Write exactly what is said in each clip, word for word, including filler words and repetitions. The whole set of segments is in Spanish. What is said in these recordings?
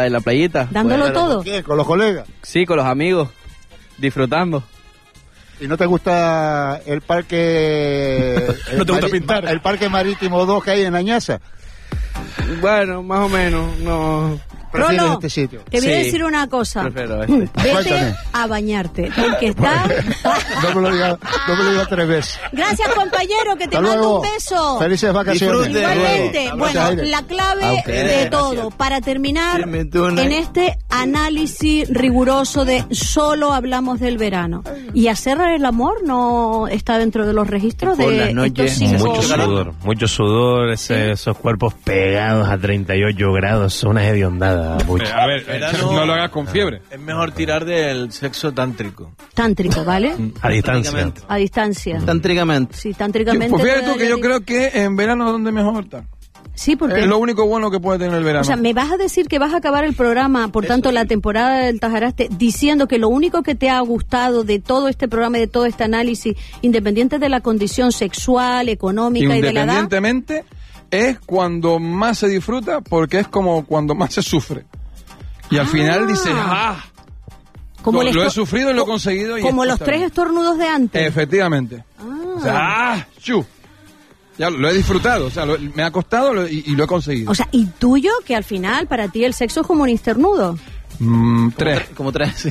en la playita. Dándolo Bueno, todo. ¿con quién? ¿Con los colegas? Sí, con los amigos, disfrutando. ¿Y no te gusta el parque... el ¿No te gusta mari- pintar? El parque marítimo dos que hay en Añaza? Bueno, más o menos, no... ¿Prefieres Rolo, este sitio? te voy a Sí. decir una cosa. Prefiero este. Vete Cuéntame. a bañarte, porque está... No me lo digas no me lo digas tres veces. Gracias, compañero, que te Hasta mando luego. un beso. Felices vacaciones. Disfrute. Igualmente, Hasta luego. bueno, Aire. la clave A ustedes, de gracias. todo, para terminar Sí, me tuvo una- en este análisis riguroso de solo hablamos del verano. Y hacer el amor no está dentro de los registros Por de las noches, estos cinco Mucho meses? sudor, mucho sudor, ese- esos cuerpos pegados a treinta y ocho grados, son unas hediondadas. Puchi. Eh, a ver, Verano- no lo hagas con fiebre. Es mejor tirar del sexo tántrico. Tántrico, ¿vale? A distancia. A distancia. Tántricamente. Sí, tántricamente. Pues fíjate tú que te- yo creo que en verano es donde mejor está. Sí, porque... Es lo único bueno que puede tener el verano. O sea, me vas a decir que vas a acabar el programa, por tanto, la temporada del Tajaraste, diciendo que lo único que te ha gustado de todo este programa y de todo este análisis, independiente de la condición sexual, económica y de la edad... Independientemente, es cuando más se disfruta porque es como cuando más se sufre. Y al Ah. final dices, ¡ah! Como lo, el lo he esto- sufrido y lo he conseguido. Y Como esto los está tres bien. estornudos de antes. Efectivamente. Ah. O sea, ¡ah! ¡Chu! Ya lo he disfrutado, o sea, lo- me ha costado lo- y, y lo he conseguido. O sea, y tuyo, que al final para ti el sexo es como un estornudo. Mm, tres. Como tres, sí.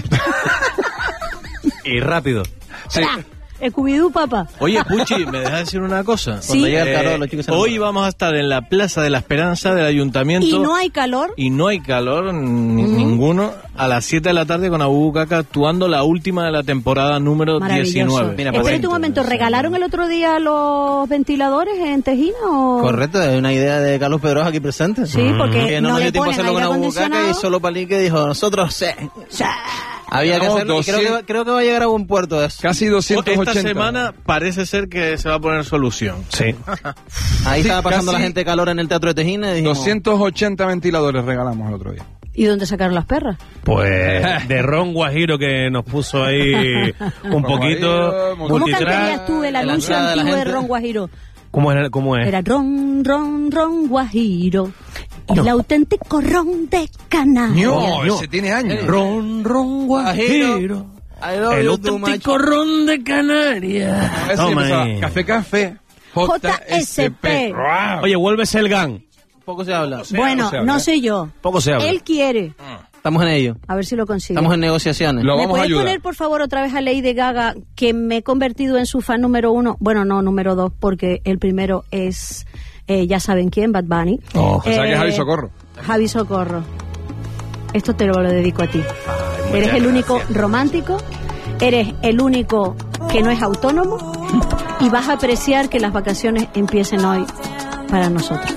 Y rápido. Sí. Scooby-Doo, papá. Oye, Puchi, ¿me dejas decir una cosa? Sí. Cuando llega el Eh, calor, los chicos se hoy enamoran. vamos a estar en la Plaza de la Esperanza del Ayuntamiento. Y no hay calor. Y no hay calor ni- ninguno. A las siete de la tarde con Abu Caca actuando la última de la temporada número Maravilloso. diecinueve. Mira, pues, Espérate un momento, ¿regalaron el otro día los ventiladores en Tejina o...? Correcto, es una idea de Carlos Pedroja aquí presente. Sí, porque Que no, no nos le dio tiempo a ponen hacerlo aire con una bucaca y acondicionado. solo Palique dijo, nosotros sí. Ya. Había que Tenemos hacerlo y creo que, doscientos creo que va a llegar a buen puerto eso. Casi doscientos ochenta. Esta semana parece ser que se va a poner solución. Sí. Ahí Sí, estaba pasando casi la gente calor en el Teatro de Tejina y dijimos, doscientos ochenta ventiladores regalamos el otro día. ¿Y dónde sacaron las perras? Pues de Ron Guajiro que nos puso ahí un poquito. Guajiro, ¿Cómo multitrack. cantarías tú el en la anuncio entrada de la antiguo de gente. Ron Guajiro? ¿Cómo es? ¿Cómo es? Era Ron, Ron, Ron Guajiro. El auténtico ron de Canarias. No, ese tiene años. Ron, Ron Guajiro. I love El you too auténtico much. ron de Canarias. Ese Toma empezaba, ahí. Café Café. J S P. Oye, vuelve Selgan. Poco se habla. Bueno, se habla, no ¿eh? sé yo. Poco se habla. Él quiere. Estamos en ello. A ver si lo consigue. Estamos en negociaciones. Lo ¿Me vamos a puedes ayudar. poner, por favor, otra vez a Lady Gaga, que me he convertido en su fan número uno? Bueno, no, número dos, porque el primero es, eh, ya saben quién, Bad Bunny. Oh, pensaba que es Eh, Javi Socorro. Javi Socorro. Esto te lo dedico a ti. Eres el único romántico, eres el único que no es autónomo y vas a apreciar que las vacaciones empiecen hoy para nosotros.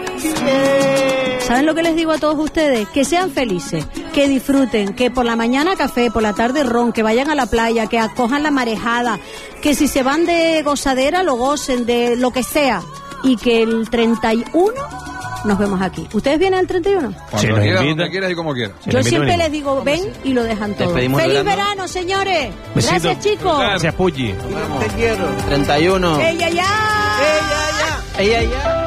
¿Saben lo que les digo a todos ustedes? Que sean felices, que disfruten, que por la mañana café, por la tarde ron, que vayan a la playa, que acojan la marejada, que si se van de gozadera lo gocen, de lo que sea, y que el treinta y uno nos vemos aquí. ¿Ustedes vienen el treinta y uno? Cuando Sí, nos quieras, invita. donde quieras y como quieras. Sí, Yo nos siempre invita, les digo, ven y lo dejan todo. Despedimos ¡Feliz el verano. verano, señores! Besito. Gracias, chicos. Gracias, Puchi. Te quiero. treinta y uno. ¡Ella ya! Ella ya.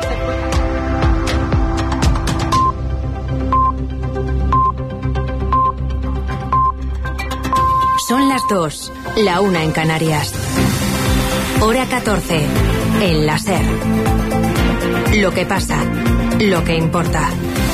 Son las dos, la una en Canarias. Hora catorce, en la SER. Lo que pasa, lo que importa.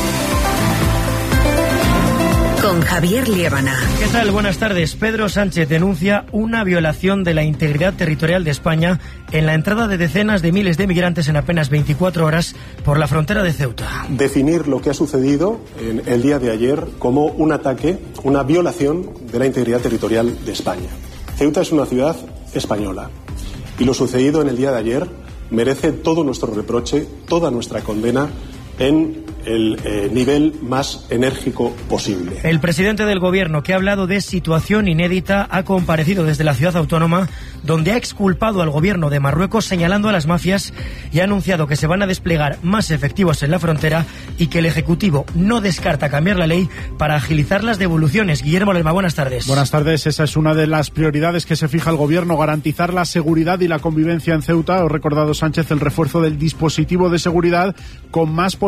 Con Javier Liébana. ¿Qué tal? Buenas tardes. Pedro Sánchez denuncia una violación de la integridad territorial de España en la entrada de decenas de miles de migrantes en apenas veinticuatro horas por la frontera de Ceuta. Definir lo que ha sucedido en el día de ayer como un ataque, una violación de la integridad territorial de España. Ceuta es una ciudad española y lo sucedido en el día de ayer merece todo nuestro reproche, toda nuestra condena en el eh, nivel más enérgico posible. El presidente del gobierno, que ha hablado de situación inédita, ha comparecido desde la ciudad autónoma, donde ha exculpado al gobierno de Marruecos señalando a las mafias y ha anunciado que se van a desplegar más efectivos en la frontera y que el Ejecutivo no descarta cambiar la ley para agilizar las devoluciones. Guillermo Lerma, buenas tardes. Buenas tardes. Esa es una de las prioridades que se fija el gobierno, garantizar la seguridad y la convivencia en Ceuta. Ha recordado Sánchez el refuerzo del dispositivo de seguridad con más policías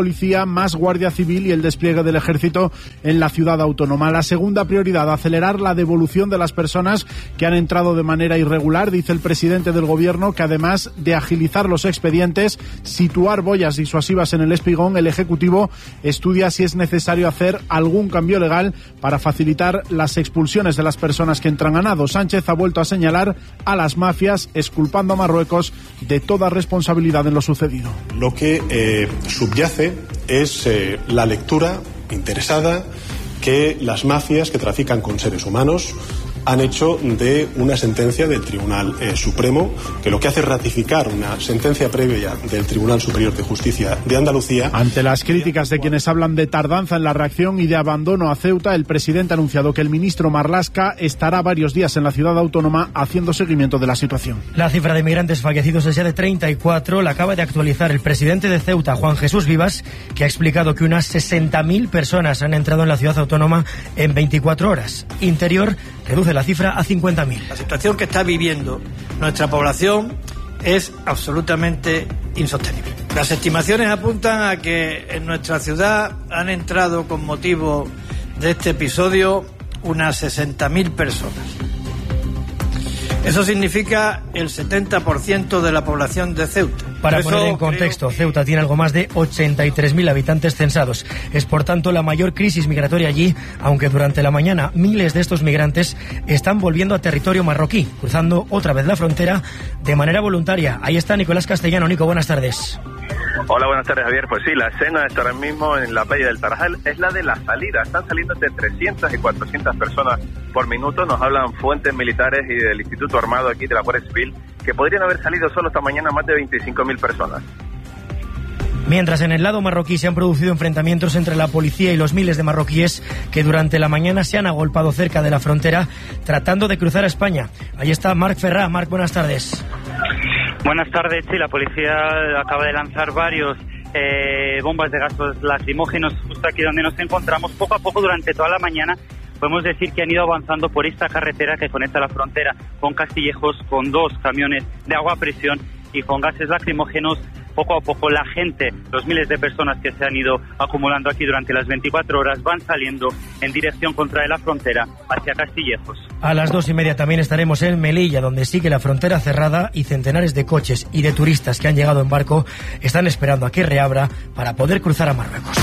policía, más guardia civil y el despliegue del ejército en la ciudad autónoma. La segunda prioridad, acelerar la devolución de las personas que han entrado de manera irregular, dice el presidente del gobierno, que además de agilizar los expedientes, situar boyas disuasivas en el espigón, el Ejecutivo estudia si es necesario hacer algún cambio legal para facilitar las expulsiones de las personas que entran a nado. Sánchez ha vuelto a señalar a las mafias, exculpando a Marruecos de toda responsabilidad en lo sucedido. Lo que eh, subyace es eh, la lectura interesada que las mafias que trafican con seres humanos han hecho de una sentencia del Tribunal eh, Supremo, que lo que hace es ratificar una sentencia previa del Tribunal Superior de Justicia de Andalucía. Ante las críticas de quienes hablan de tardanza en la reacción y de abandono a Ceuta, el presidente ha anunciado que el ministro Marlaska estará varios días en la ciudad autónoma haciendo seguimiento de la situación. La cifra de migrantes fallecidos es ya de treinta y cuatro, la acaba de actualizar el presidente de Ceuta, Juan Jesús Vivas, que ha explicado que unas sesenta mil personas han entrado en la ciudad autónoma en veinticuatro horas. Interior reduce la cifra a cincuenta mil. La situación que está viviendo nuestra población es absolutamente insostenible. Las estimaciones apuntan a que en nuestra ciudad han entrado con motivo de este episodio unas sesenta mil personas. Eso significa el setenta por ciento de la población de Ceuta. Para Eso poner en contexto, creo... Ceuta tiene algo más de ochenta y tres mil habitantes censados. Es por tanto la mayor crisis migratoria allí, aunque durante la mañana miles de estos migrantes están volviendo a territorio marroquí, cruzando otra vez la frontera de manera voluntaria. Ahí está Nicolás Castellano. Nico, buenas tardes. Hola, buenas tardes, Javier. Pues sí, la escena está ahora mismo en la playa del Tarajal es la de la salida. Están saliendo entre trescientas y cuatrocientas personas por minuto. Nos hablan fuentes militares y del Instituto Armado aquí de la Guardia Civil que podrían haber salido solo esta mañana más de veinticinco mil personas. Mientras en el lado marroquí se han producido enfrentamientos entre la policía y los miles de marroquíes que durante la mañana se han agolpado cerca de la frontera tratando de cruzar a España. Ahí está Marc Ferrá. Marc, buenas tardes. Buenas tardes. Sí, la policía acaba de lanzar varios eh, bombas de gases lacrimógenos justo aquí donde nos encontramos. Poco a poco durante toda la mañana podemos decir que han ido avanzando por esta carretera que conecta la frontera con Castillejos, con dos camiones de agua a presión y con gases lacrimógenos. Poco a poco la gente, los miles de personas que se han ido acumulando aquí durante las veinticuatro horas van saliendo en dirección contra la frontera hacia Castillejos. A las dos y media también estaremos en Melilla, donde sigue la frontera cerrada y centenares de coches y de turistas que han llegado en barco están esperando a que reabra para poder cruzar a Marruecos.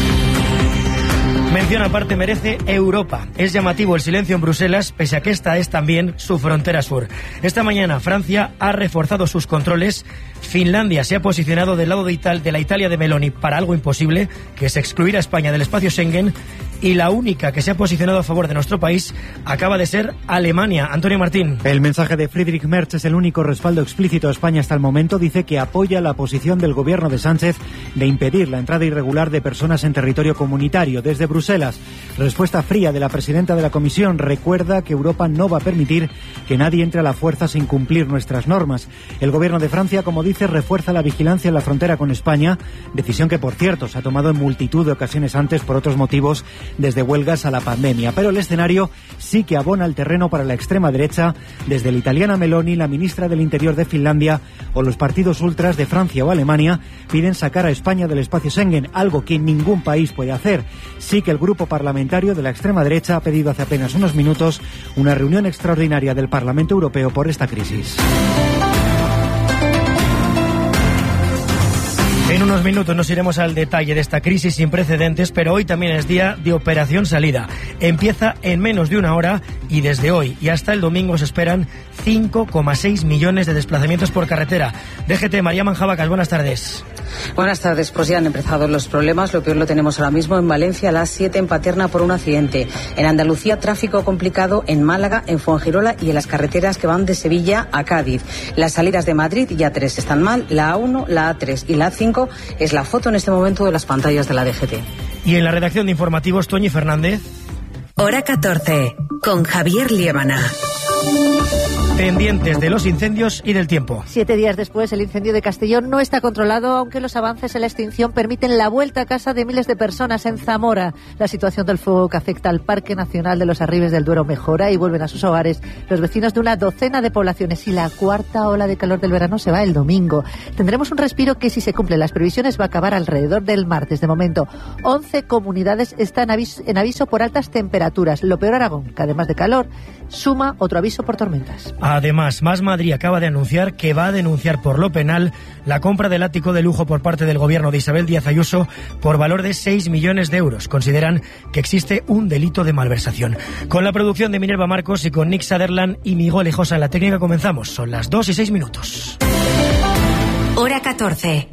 Mención aparte merece Europa. Es llamativo el silencio en Bruselas, pese a que esta es también su frontera sur. Esta mañana Francia ha reforzado sus controles. Finlandia se ha posicionado del lado de, Ital- de la Italia de Meloni para algo imposible, que es excluir a España del espacio Schengen. Y la única que se ha posicionado a favor de nuestro país acaba de ser Alemania. Antonio Martín. El mensaje de Friedrich Merz es el único respaldo explícito a España hasta el momento. Dice que apoya la posición del gobierno de Sánchez de impedir la entrada irregular de personas en territorio comunitario. Desde Bruselas, respuesta fría de la presidenta de la Comisión. Recuerda que Europa no va a permitir que nadie entre a la fuerza sin cumplir nuestras normas. El gobierno de Francia, como dice, refuerza la vigilancia en la frontera con España, decisión que, por cierto, se ha tomado en multitud de ocasiones antes por otros motivos, desde huelgas a la pandemia. Pero el escenario sí que abona el terreno para la extrema derecha, desde la italiana Meloni, la ministra del Interior de Finlandia o los partidos ultras de Francia o Alemania piden sacar a España del espacio Schengen, algo que ningún país puede hacer. Sí que el grupo parlamentario de la extrema derecha ha pedido hace apenas unos minutos una reunión extraordinaria del Parlamento Europeo por esta crisis. En unos minutos nos iremos al detalle de esta crisis sin precedentes, pero hoy también es día de Operación Salida. Empieza en menos de una hora y desde hoy y hasta el domingo se esperan cinco coma seis millones de desplazamientos por carretera. D G T, María Manjabacas, buenas tardes. Buenas tardes, pues ya han empezado los problemas. Lo peor lo tenemos ahora mismo en Valencia, a las siete en Paterna por un accidente. En Andalucía, tráfico complicado en Málaga, en Fuengirola y en las carreteras que van de Sevilla a Cádiz. Las salidas de Madrid y A tres están mal, la A uno, la A tres y la A cinco es la foto en este momento de las pantallas de la D G T. Y en la redacción de informativos, Toñi Fernández. Hora catorce, con Javier Liébana. pendientes de los incendios y del tiempo. Siete días después, el incendio de Castellón no está controlado, aunque los avances en la extinción permiten la vuelta a casa de miles de personas en Zamora. La situación del fuego que afecta al Parque Nacional de los Arribes del Duero mejora y vuelven a sus hogares los vecinos de una docena de poblaciones, y la cuarta ola de calor del verano se va el domingo. Tendremos un respiro que, si se cumplen las previsiones, va a acabar alrededor del martes. De momento, once comunidades están en aviso por altas temperaturas. Lo peor, Aragón, que además de calor, suma otro aviso por tormentas. Además, Más Madrid acaba de anunciar que va a denunciar por lo penal la compra del ático de lujo por parte del gobierno de Isabel Díaz Ayuso por valor de seis millones de euros. Consideran que existe un delito de malversación. Con la producción de Minerva Marcos y con Nick Sutherland y Miguel Ejosa en la técnica comenzamos. Son las dos y seis minutos. Hora catorce.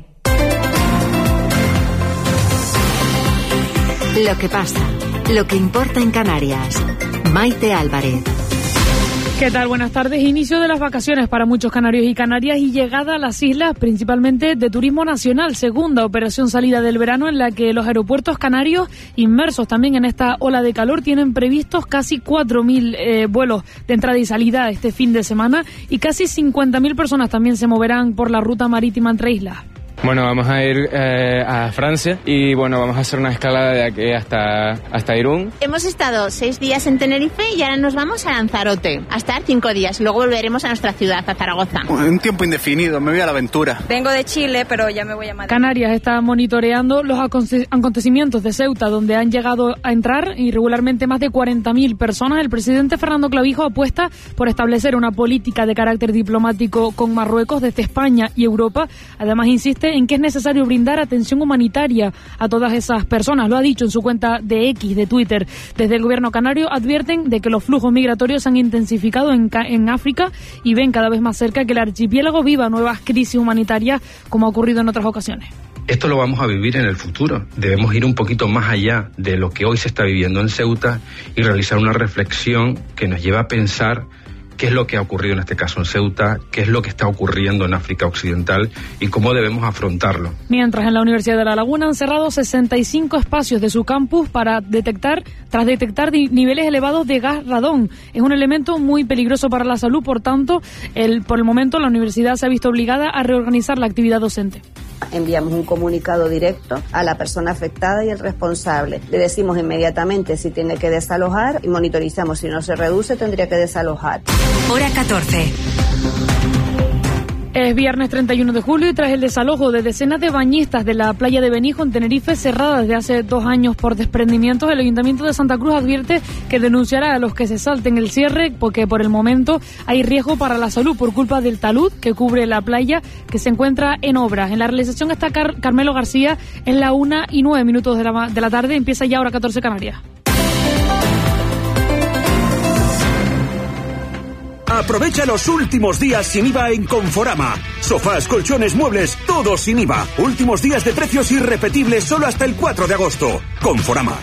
Lo que pasa, lo que importa en Canarias. Maite Álvarez. ¿Qué tal? Buenas tardes. Inicio de las vacaciones para muchos canarios y canarias y llegada a las islas, principalmente de turismo nacional. Segunda operación salida del verano en la que los aeropuertos canarios, inmersos también en esta ola de calor, tienen previstos casi cuatro mil eh, vuelos de entrada y salida este fin de semana, y casi cincuenta mil personas también se moverán por la ruta marítima entre islas. Bueno, vamos a ir eh, a Francia y bueno, vamos a hacer una escalada de aquí hasta, hasta Irún. Hemos estado seis días en Tenerife y ahora nos vamos a Lanzarote, a estar cinco días. Luego volveremos a nuestra ciudad, a Zaragoza. Un tiempo indefinido, me voy a la aventura. Vengo de Chile, pero ya me voy a Madrid. Canarias está monitoreando los acontecimientos de Ceuta, donde han llegado a entrar irregularmente más de cuarenta mil personas. El presidente Fernando Clavijo apuesta por establecer una política de carácter diplomático con Marruecos desde España y Europa. Además, insiste en que es necesario brindar atención humanitaria a todas esas personas. Lo ha dicho en su cuenta de X, de Twitter. Desde el gobierno canario advierten de que los flujos migratorios se han intensificado en, en África y ven cada vez más cerca que el archipiélago viva nuevas crisis humanitarias, como ha ocurrido en otras ocasiones. Esto lo vamos a vivir en el futuro. Debemos ir un poquito más allá de lo que hoy se está viviendo en Ceuta y realizar una reflexión que nos lleve a pensar qué es lo que ha ocurrido en este caso en Ceuta, qué es lo que está ocurriendo en África Occidental y cómo debemos afrontarlo. Mientras, en la Universidad de La Laguna han cerrado sesenta y cinco espacios de su campus para detectar, tras detectar niveles elevados de gas radón. Es un elemento muy peligroso para la salud, por tanto, el, por el momento la universidad se ha visto obligada a reorganizar la actividad docente. Enviamos un comunicado directo a la persona afectada y el responsable. Le decimos inmediatamente si tiene que desalojar y monitorizamos. Si no se reduce, tendría que desalojar. Hora catorce. Es viernes treinta y uno de julio y tras el desalojo de decenas de bañistas de la playa de Benijo en Tenerife, cerrada desde hace dos años por desprendimientos, el Ayuntamiento de Santa Cruz advierte que denunciará a los que se salten el cierre porque por el momento hay riesgo para la salud por culpa del talud que cubre la playa, que se encuentra en obras. En la realización está Car- Carmelo García. En la una y nueve minutos de la, de la tarde. Empieza ya Hora catorce Canarias. Aprovecha los últimos días sin I V A en Conforama. Sofás, colchones, muebles, todo sin I V A. Últimos días de precios irrepetibles solo hasta el cuatro de agosto. Conforama.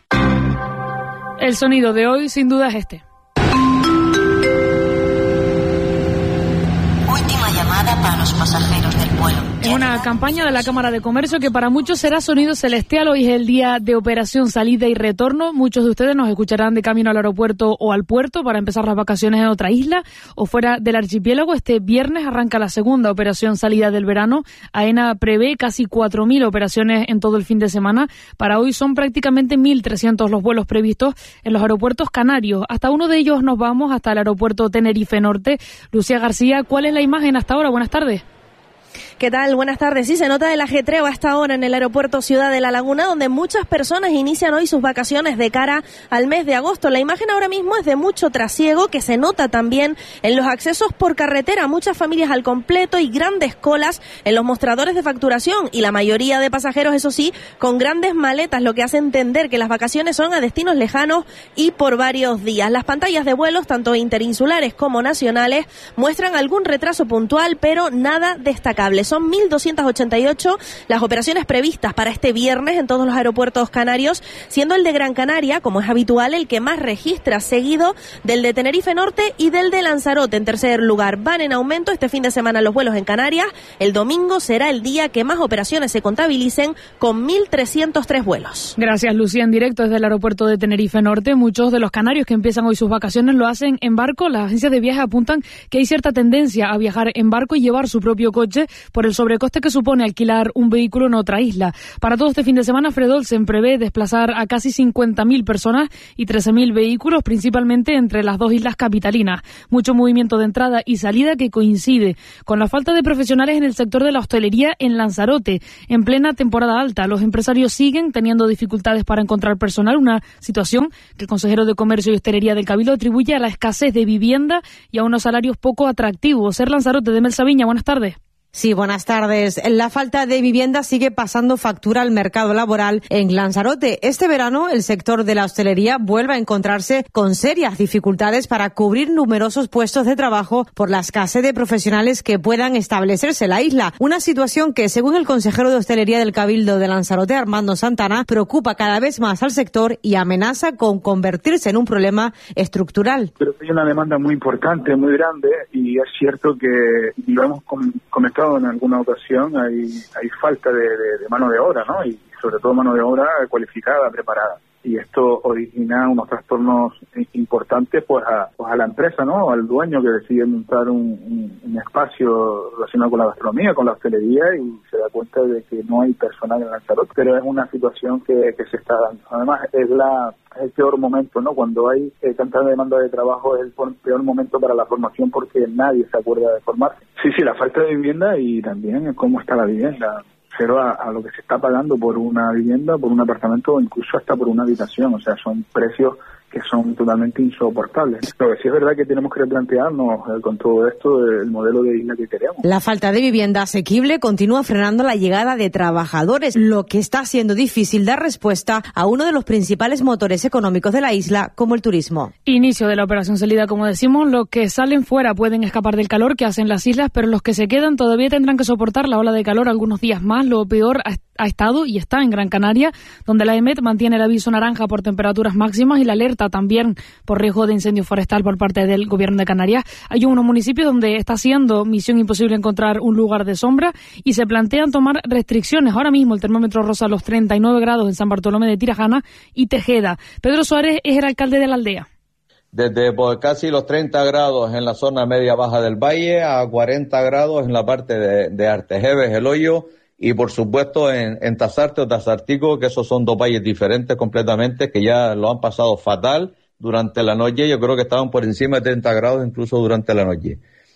El sonido de hoy sin duda es este. Última llamada para los pasajeros del vuelo. Es una campaña de la Cámara de Comercio que para muchos será sonido celestial. Hoy es el día de operación, salida y retorno. Muchos de ustedes nos escucharán de camino al aeropuerto o al puerto para empezar las vacaciones en otra isla o fuera del archipiélago. Este viernes arranca la segunda operación salida del verano. AENA prevé casi cuatro mil operaciones en todo el fin de semana. Para hoy son prácticamente mil trescientos los vuelos previstos en los aeropuertos canarios. Hasta uno de ellos nos vamos, hasta el aeropuerto Tenerife Norte. Lucía García, ¿cuál es la imagen hasta ahora? Buenas tardes. ¿Qué tal? Buenas tardes. Sí, se nota el ajetreo a esta hora en el aeropuerto Ciudad de La Laguna, donde muchas personas inician hoy sus vacaciones de cara al mes de agosto. La imagen ahora mismo es de mucho trasiego, que se nota también en los accesos por carretera. Muchas familias al completo y grandes colas en los mostradores de facturación. Y la mayoría de pasajeros, eso sí, con grandes maletas, lo que hace entender que las vacaciones son a destinos lejanos y por varios días. Las pantallas de vuelos, tanto interinsulares como nacionales, muestran algún retraso puntual, pero nada destacable. Son mil doscientas ochenta y ocho las operaciones previstas para este viernes en todos los aeropuertos canarios, siendo el de Gran Canaria, como es habitual, el que más registra, seguido del de Tenerife Norte y del de Lanzarote en tercer lugar. Van en aumento este fin de semana los vuelos en Canarias. El domingo será el día que más operaciones se contabilicen, con mil trescientos tres vuelos. Gracias, Lucía. En directo desde el aeropuerto de Tenerife Norte, muchos de los canarios que empiezan hoy sus vacaciones lo hacen en barco. Las agencias de viaje apuntan que hay cierta tendencia a viajar en barco y llevar su propio coche por el sobrecoste que supone alquilar un vehículo en otra isla. Para todo este fin de semana, Fred Olsen prevé desplazar a casi cincuenta mil personas y trece mil vehículos, principalmente entre las dos islas capitalinas. Mucho movimiento de entrada y salida que coincide con la falta de profesionales en el sector de la hostelería en Lanzarote. En plena temporada alta, los empresarios siguen teniendo dificultades para encontrar personal, una situación que el consejero de Comercio y Hostelería del Cabildo atribuye a la escasez de vivienda y a unos salarios poco atractivos. Ser Lanzarote, de Mel Sabiña, buenas tardes. Sí, buenas tardes. La falta de vivienda sigue pasando factura al mercado laboral en Lanzarote. Este verano, el sector de la hostelería vuelve a encontrarse con serias dificultades para cubrir numerosos puestos de trabajo por la escasez de profesionales que puedan establecerse en la isla. Una situación que, según el consejero de Hostelería del Cabildo de Lanzarote, Armando Santana, preocupa cada vez más al sector y amenaza con convertirse en un problema estructural. Pero hay una demanda muy importante, muy grande, y es cierto que lo hemos comentado en alguna ocasión, hay hay falta de, de, de mano de obra, ¿no? Y sobre todo mano de obra cualificada, preparada. Y esto origina unos trastornos importantes pues a, pues a la empresa, ¿no? Al dueño que decide montar un, un, un espacio relacionado con la gastronomía, con la hostelería, y se da cuenta de que no hay personal en Lanzarote. Pero es una situación que, que se está dando. Además, es la es el peor momento, ¿no? Cuando hay eh, tanta demanda de trabajo, es el peor momento para la formación, porque nadie se acuerda de formarse. Sí, sí, la falta de vivienda y también cómo está la vivienda. Cero a, a lo que se está pagando por una vivienda, por un apartamento o incluso hasta por una habitación. O sea, son precios que son totalmente insoportables. Pero sí es verdad que tenemos que replantearnos eh, con todo esto el modelo de isla que queremos. La falta de vivienda asequible continúa frenando la llegada de trabajadores, lo que está haciendo difícil dar respuesta a uno de los principales motores económicos de la isla, como el turismo. Inicio de la operación salida, como decimos. Los que salen fuera pueden escapar del calor que hacen las islas, pero los que se quedan todavía tendrán que soportar la ola de calor algunos días más. Lo peor ha, ha estado y está en Gran Canaria, donde la EMET mantiene el aviso naranja por temperaturas máximas y la alerta también por riesgo de incendio forestal por parte del Gobierno de Canarias. Hay unos municipios donde está siendo misión imposible encontrar un lugar de sombra y se plantean tomar restricciones. Ahora mismo el termómetro roza los treinta y nueve grados en San Bartolomé de Tirajana y Tejeda. Pedro Suárez es el alcalde de la aldea. Desde pues, casi los treinta grados en la zona media-baja del valle a cuarenta grados en la parte de, de Artejebes, El Hoyo, y por supuesto en, en Tasarte o Tasartico, que esos son dos valles diferentes completamente, que ya lo han pasado fatal durante la noche. Yo creo que estaban por encima de treinta grados incluso durante la noche.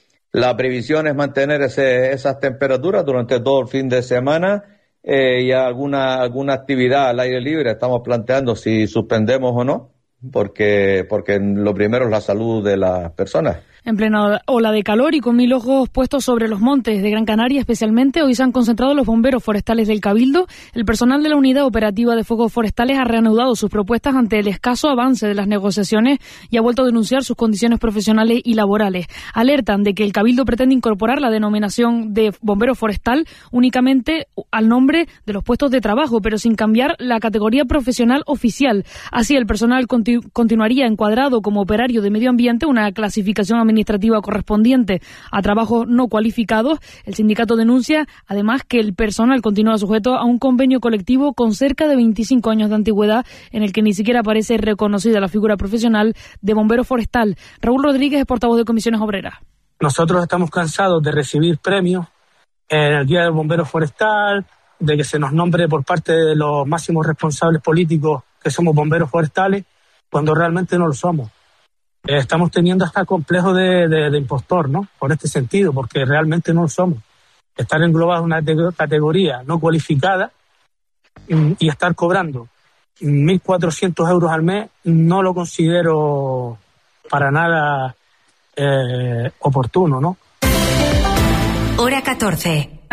La previsión es mantener ese, esas temperaturas durante todo el fin de semana eh, y alguna, alguna actividad al aire libre. Estamos planteando si suspendemos o no, porque, porque lo primero es la salud de las personas. En plena ola de calor y con mil ojos puestos sobre los montes de Gran Canaria especialmente, hoy se han concentrado los bomberos forestales del Cabildo. El personal de la Unidad Operativa de Fuegos Forestales ha reanudado sus propuestas ante el escaso avance de las negociaciones y ha vuelto a denunciar sus condiciones profesionales y laborales. Alertan de que el Cabildo pretende incorporar la denominación de bombero forestal únicamente al nombre de los puestos de trabajo, pero sin cambiar la categoría profesional oficial. Así, el personal continu- continuaría encuadrado como operario de medio ambiente, una clasificación administrativa administrativa correspondiente a trabajos no cualificados. El sindicato denuncia además que el personal continúa sujeto a un convenio colectivo con cerca de veinticinco años de antigüedad en el que ni siquiera aparece reconocida la figura profesional de bombero forestal. Raúl Rodríguez es portavoz de Comisiones Obreras. Nosotros estamos cansados de recibir premios en el Día del Bombero Forestal, de que se nos nombre por parte de los máximos responsables políticos que somos bomberos forestales, cuando realmente no lo somos. Estamos teniendo hasta complejo de, de, de impostor, ¿no? Por este sentido, porque realmente no lo somos. Estar englobados en una categoría no cualificada y, y estar cobrando mil cuatrocientos euros al mes no lo considero para nada eh, oportuno, ¿no? Hora catorce.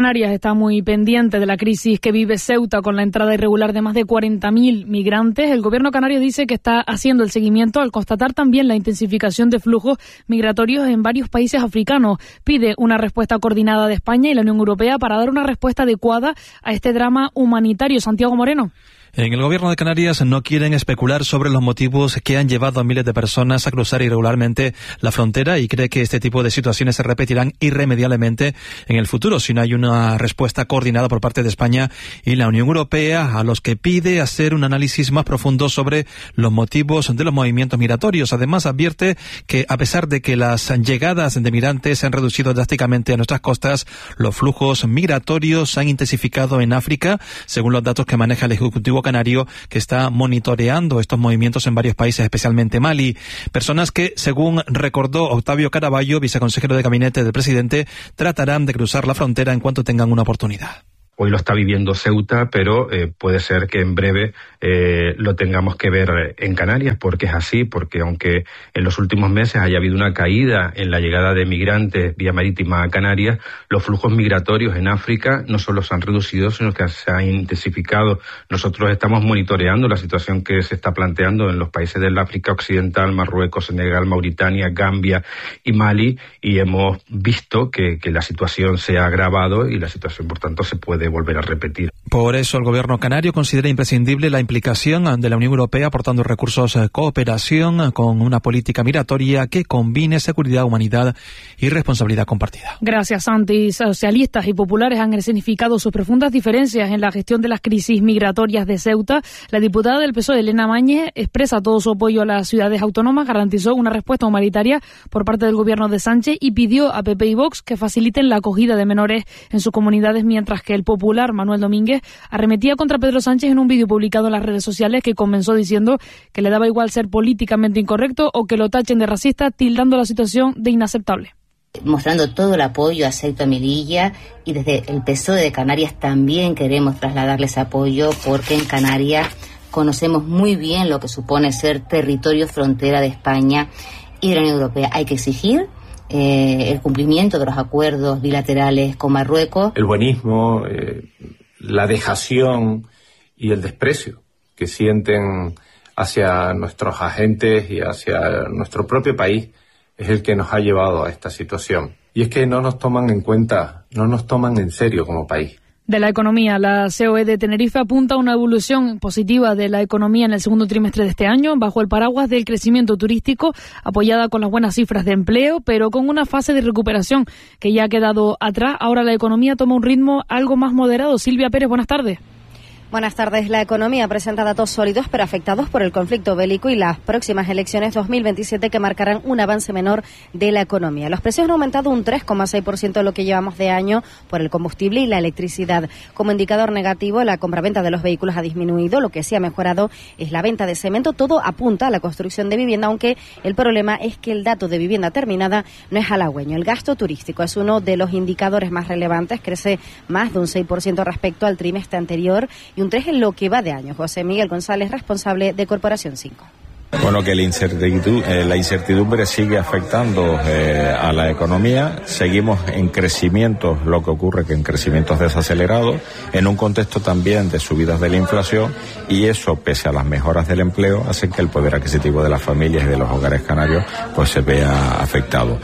Canarias está muy pendiente de la crisis que vive Ceuta con la entrada irregular de más de cuarenta mil migrantes. El gobierno canario dice que está haciendo el seguimiento al constatar también la intensificación de flujos migratorios en varios países africanos. Pide una respuesta coordinada de España y la Unión Europea para dar una respuesta adecuada a este drama humanitario. Santiago Moreno. En el gobierno de Canarias no quieren especular sobre los motivos que han llevado a miles de personas a cruzar irregularmente la frontera y cree que este tipo de situaciones se repetirán irremediablemente en el futuro si no hay una respuesta coordinada por parte de España y la Unión Europea, a los que pide hacer un análisis más profundo sobre los motivos de los movimientos migratorios. Además, advierte que a pesar de que las llegadas de migrantes se han reducido drásticamente a nuestras costas, los flujos migratorios se han intensificado en África, según los datos que maneja el Ejecutivo Canario, que está monitoreando estos movimientos en varios países, especialmente Mali. Personas que, según recordó Octavio Caraballo, viceconsejero de gabinete del presidente, tratarán de cruzar la frontera en cuanto tengan una oportunidad. Hoy lo está viviendo Ceuta, pero eh, puede ser que en breve eh, lo tengamos que ver en Canarias, porque es así, porque aunque en los últimos meses haya habido una caída en la llegada de migrantes vía marítima a Canarias, los flujos migratorios en África no solo se han reducido, sino que se han intensificado. Nosotros estamos monitoreando la situación que se está planteando en los países del África Occidental, Marruecos, Senegal, Mauritania, Gambia y Mali, y hemos visto que, que la situación se ha agravado y la situación, por tanto, se puede volver a repetir. Por eso el gobierno canario considera imprescindible la implicación de la Unión Europea aportando recursos de cooperación con una política migratoria que combine seguridad, humanidad y responsabilidad compartida. Gracias, Santi. Socialistas y populares han escenificado sus profundas diferencias en la gestión de las crisis migratorias de Ceuta. La diputada del P S O E, Elena Mañez, expresa todo su apoyo a las ciudades autónomas, garantizó una respuesta humanitaria por parte del gobierno de Sánchez y pidió a P P y Vox que faciliten la acogida de menores en sus comunidades, mientras que el popular Manuel Domínguez arremetía contra Pedro Sánchez en un vídeo publicado en las redes sociales que comenzó diciendo que le daba igual ser políticamente incorrecto o que lo tachen de racista, tildando la situación de inaceptable. Mostrando todo el apoyo a Ceuta y Melilla, y desde el P S O E de Canarias también queremos trasladarles apoyo, porque en Canarias conocemos muy bien lo que supone ser territorio frontera de España y de la Unión Europea. Hay que exigir Eh, el cumplimiento de los acuerdos bilaterales con Marruecos. El buenismo, eh, la dejación y el desprecio que sienten hacia nuestros agentes y hacia nuestro propio país es el que nos ha llevado a esta situación. Y es que no nos toman en cuenta, no nos toman en serio como país. De la economía, la C O E de Tenerife apunta a una evolución positiva de la economía en el segundo trimestre de este año, bajo el paraguas del crecimiento turístico, apoyada con las buenas cifras de empleo, pero con una fase de recuperación que ya ha quedado atrás. Ahora la economía toma un ritmo algo más moderado. Silvia Pérez, buenas tardes. Buenas tardes. La economía presenta datos sólidos pero afectados por el conflicto bélico y las próximas elecciones dos mil veintisiete que marcarán un avance menor de la economía. Los precios han aumentado un tres coma seis por ciento de lo que llevamos de año por el combustible y la electricidad. Como indicador negativo, la compraventa de los vehículos ha disminuido. Lo que sí ha mejorado es la venta de cemento. Todo apunta a la construcción de vivienda, aunque el problema es que el dato de vivienda terminada no es halagüeño. El gasto turístico es uno de los indicadores más relevantes. Crece más de un seis por ciento respecto al trimestre anterior y un tres en lo que va de año. José Miguel González, responsable de Corporación cinco. Bueno, que la incertidumbre, eh, la incertidumbre sigue afectando eh, a la economía. Seguimos en crecimientos, lo que ocurre que en crecimientos desacelerados, en un contexto también de subidas de la inflación, y eso, pese a las mejoras del empleo, hace que el poder adquisitivo de las familias y de los hogares canarios pues se vea afectado.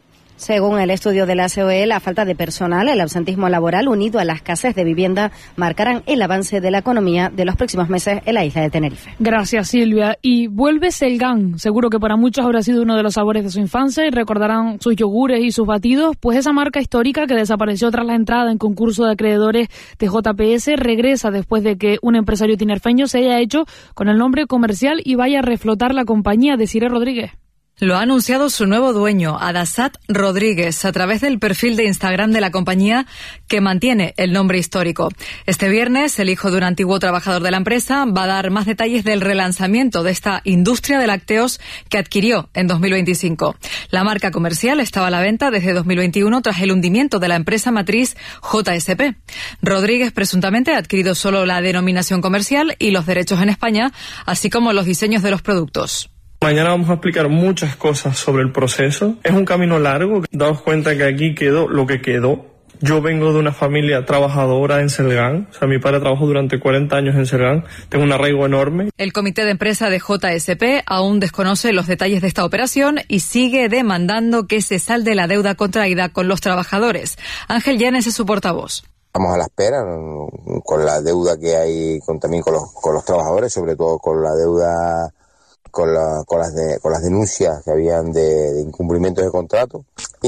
Según el estudio de la C O E, la falta de personal, el absentismo laboral unido a la escasez de vivienda marcarán el avance de la economía de los próximos meses en la isla de Tenerife. Gracias, Silvia. Y vuelve Selgán. Seguro que para muchos habrá sido uno de los sabores de su infancia y recordarán sus yogures y sus batidos, pues esa marca histórica que desapareció tras la entrada en concurso de acreedores de J P S regresa después de que un empresario tinerfeño se haya hecho con el nombre comercial y vaya a reflotar la compañía de Cire Rodríguez. Lo ha anunciado su nuevo dueño, Adasat Rodríguez, a través del perfil de Instagram de la compañía, que mantiene el nombre histórico. Este viernes, el hijo de un antiguo trabajador de la empresa va a dar más detalles del relanzamiento de esta industria de lácteos que adquirió en dos mil veinticinco. La marca comercial estaba a la venta desde dos mil veintiuno tras el hundimiento de la empresa matriz J S P. Rodríguez presuntamente ha adquirido solo la denominación comercial y los derechos en España, así como los diseños de los productos. Mañana vamos a explicar muchas cosas sobre el proceso. Es un camino largo. Daos cuenta que aquí quedó lo que quedó, Yo vengo de una familia trabajadora en Selgán, o sea, mi padre trabajó durante cuarenta años en Selgán, tengo un arraigo enorme. El comité de empresa de J S P aún desconoce los detalles de esta operación y sigue demandando que se salde la deuda contraída con los trabajadores. Ángel Llanes es su portavoz. Estamos a la espera con la deuda que hay con, también con los, con los trabajadores, sobre todo con la deuda, con, la, con, las, de, con las denuncias que habían de, de incumplimientos de contrato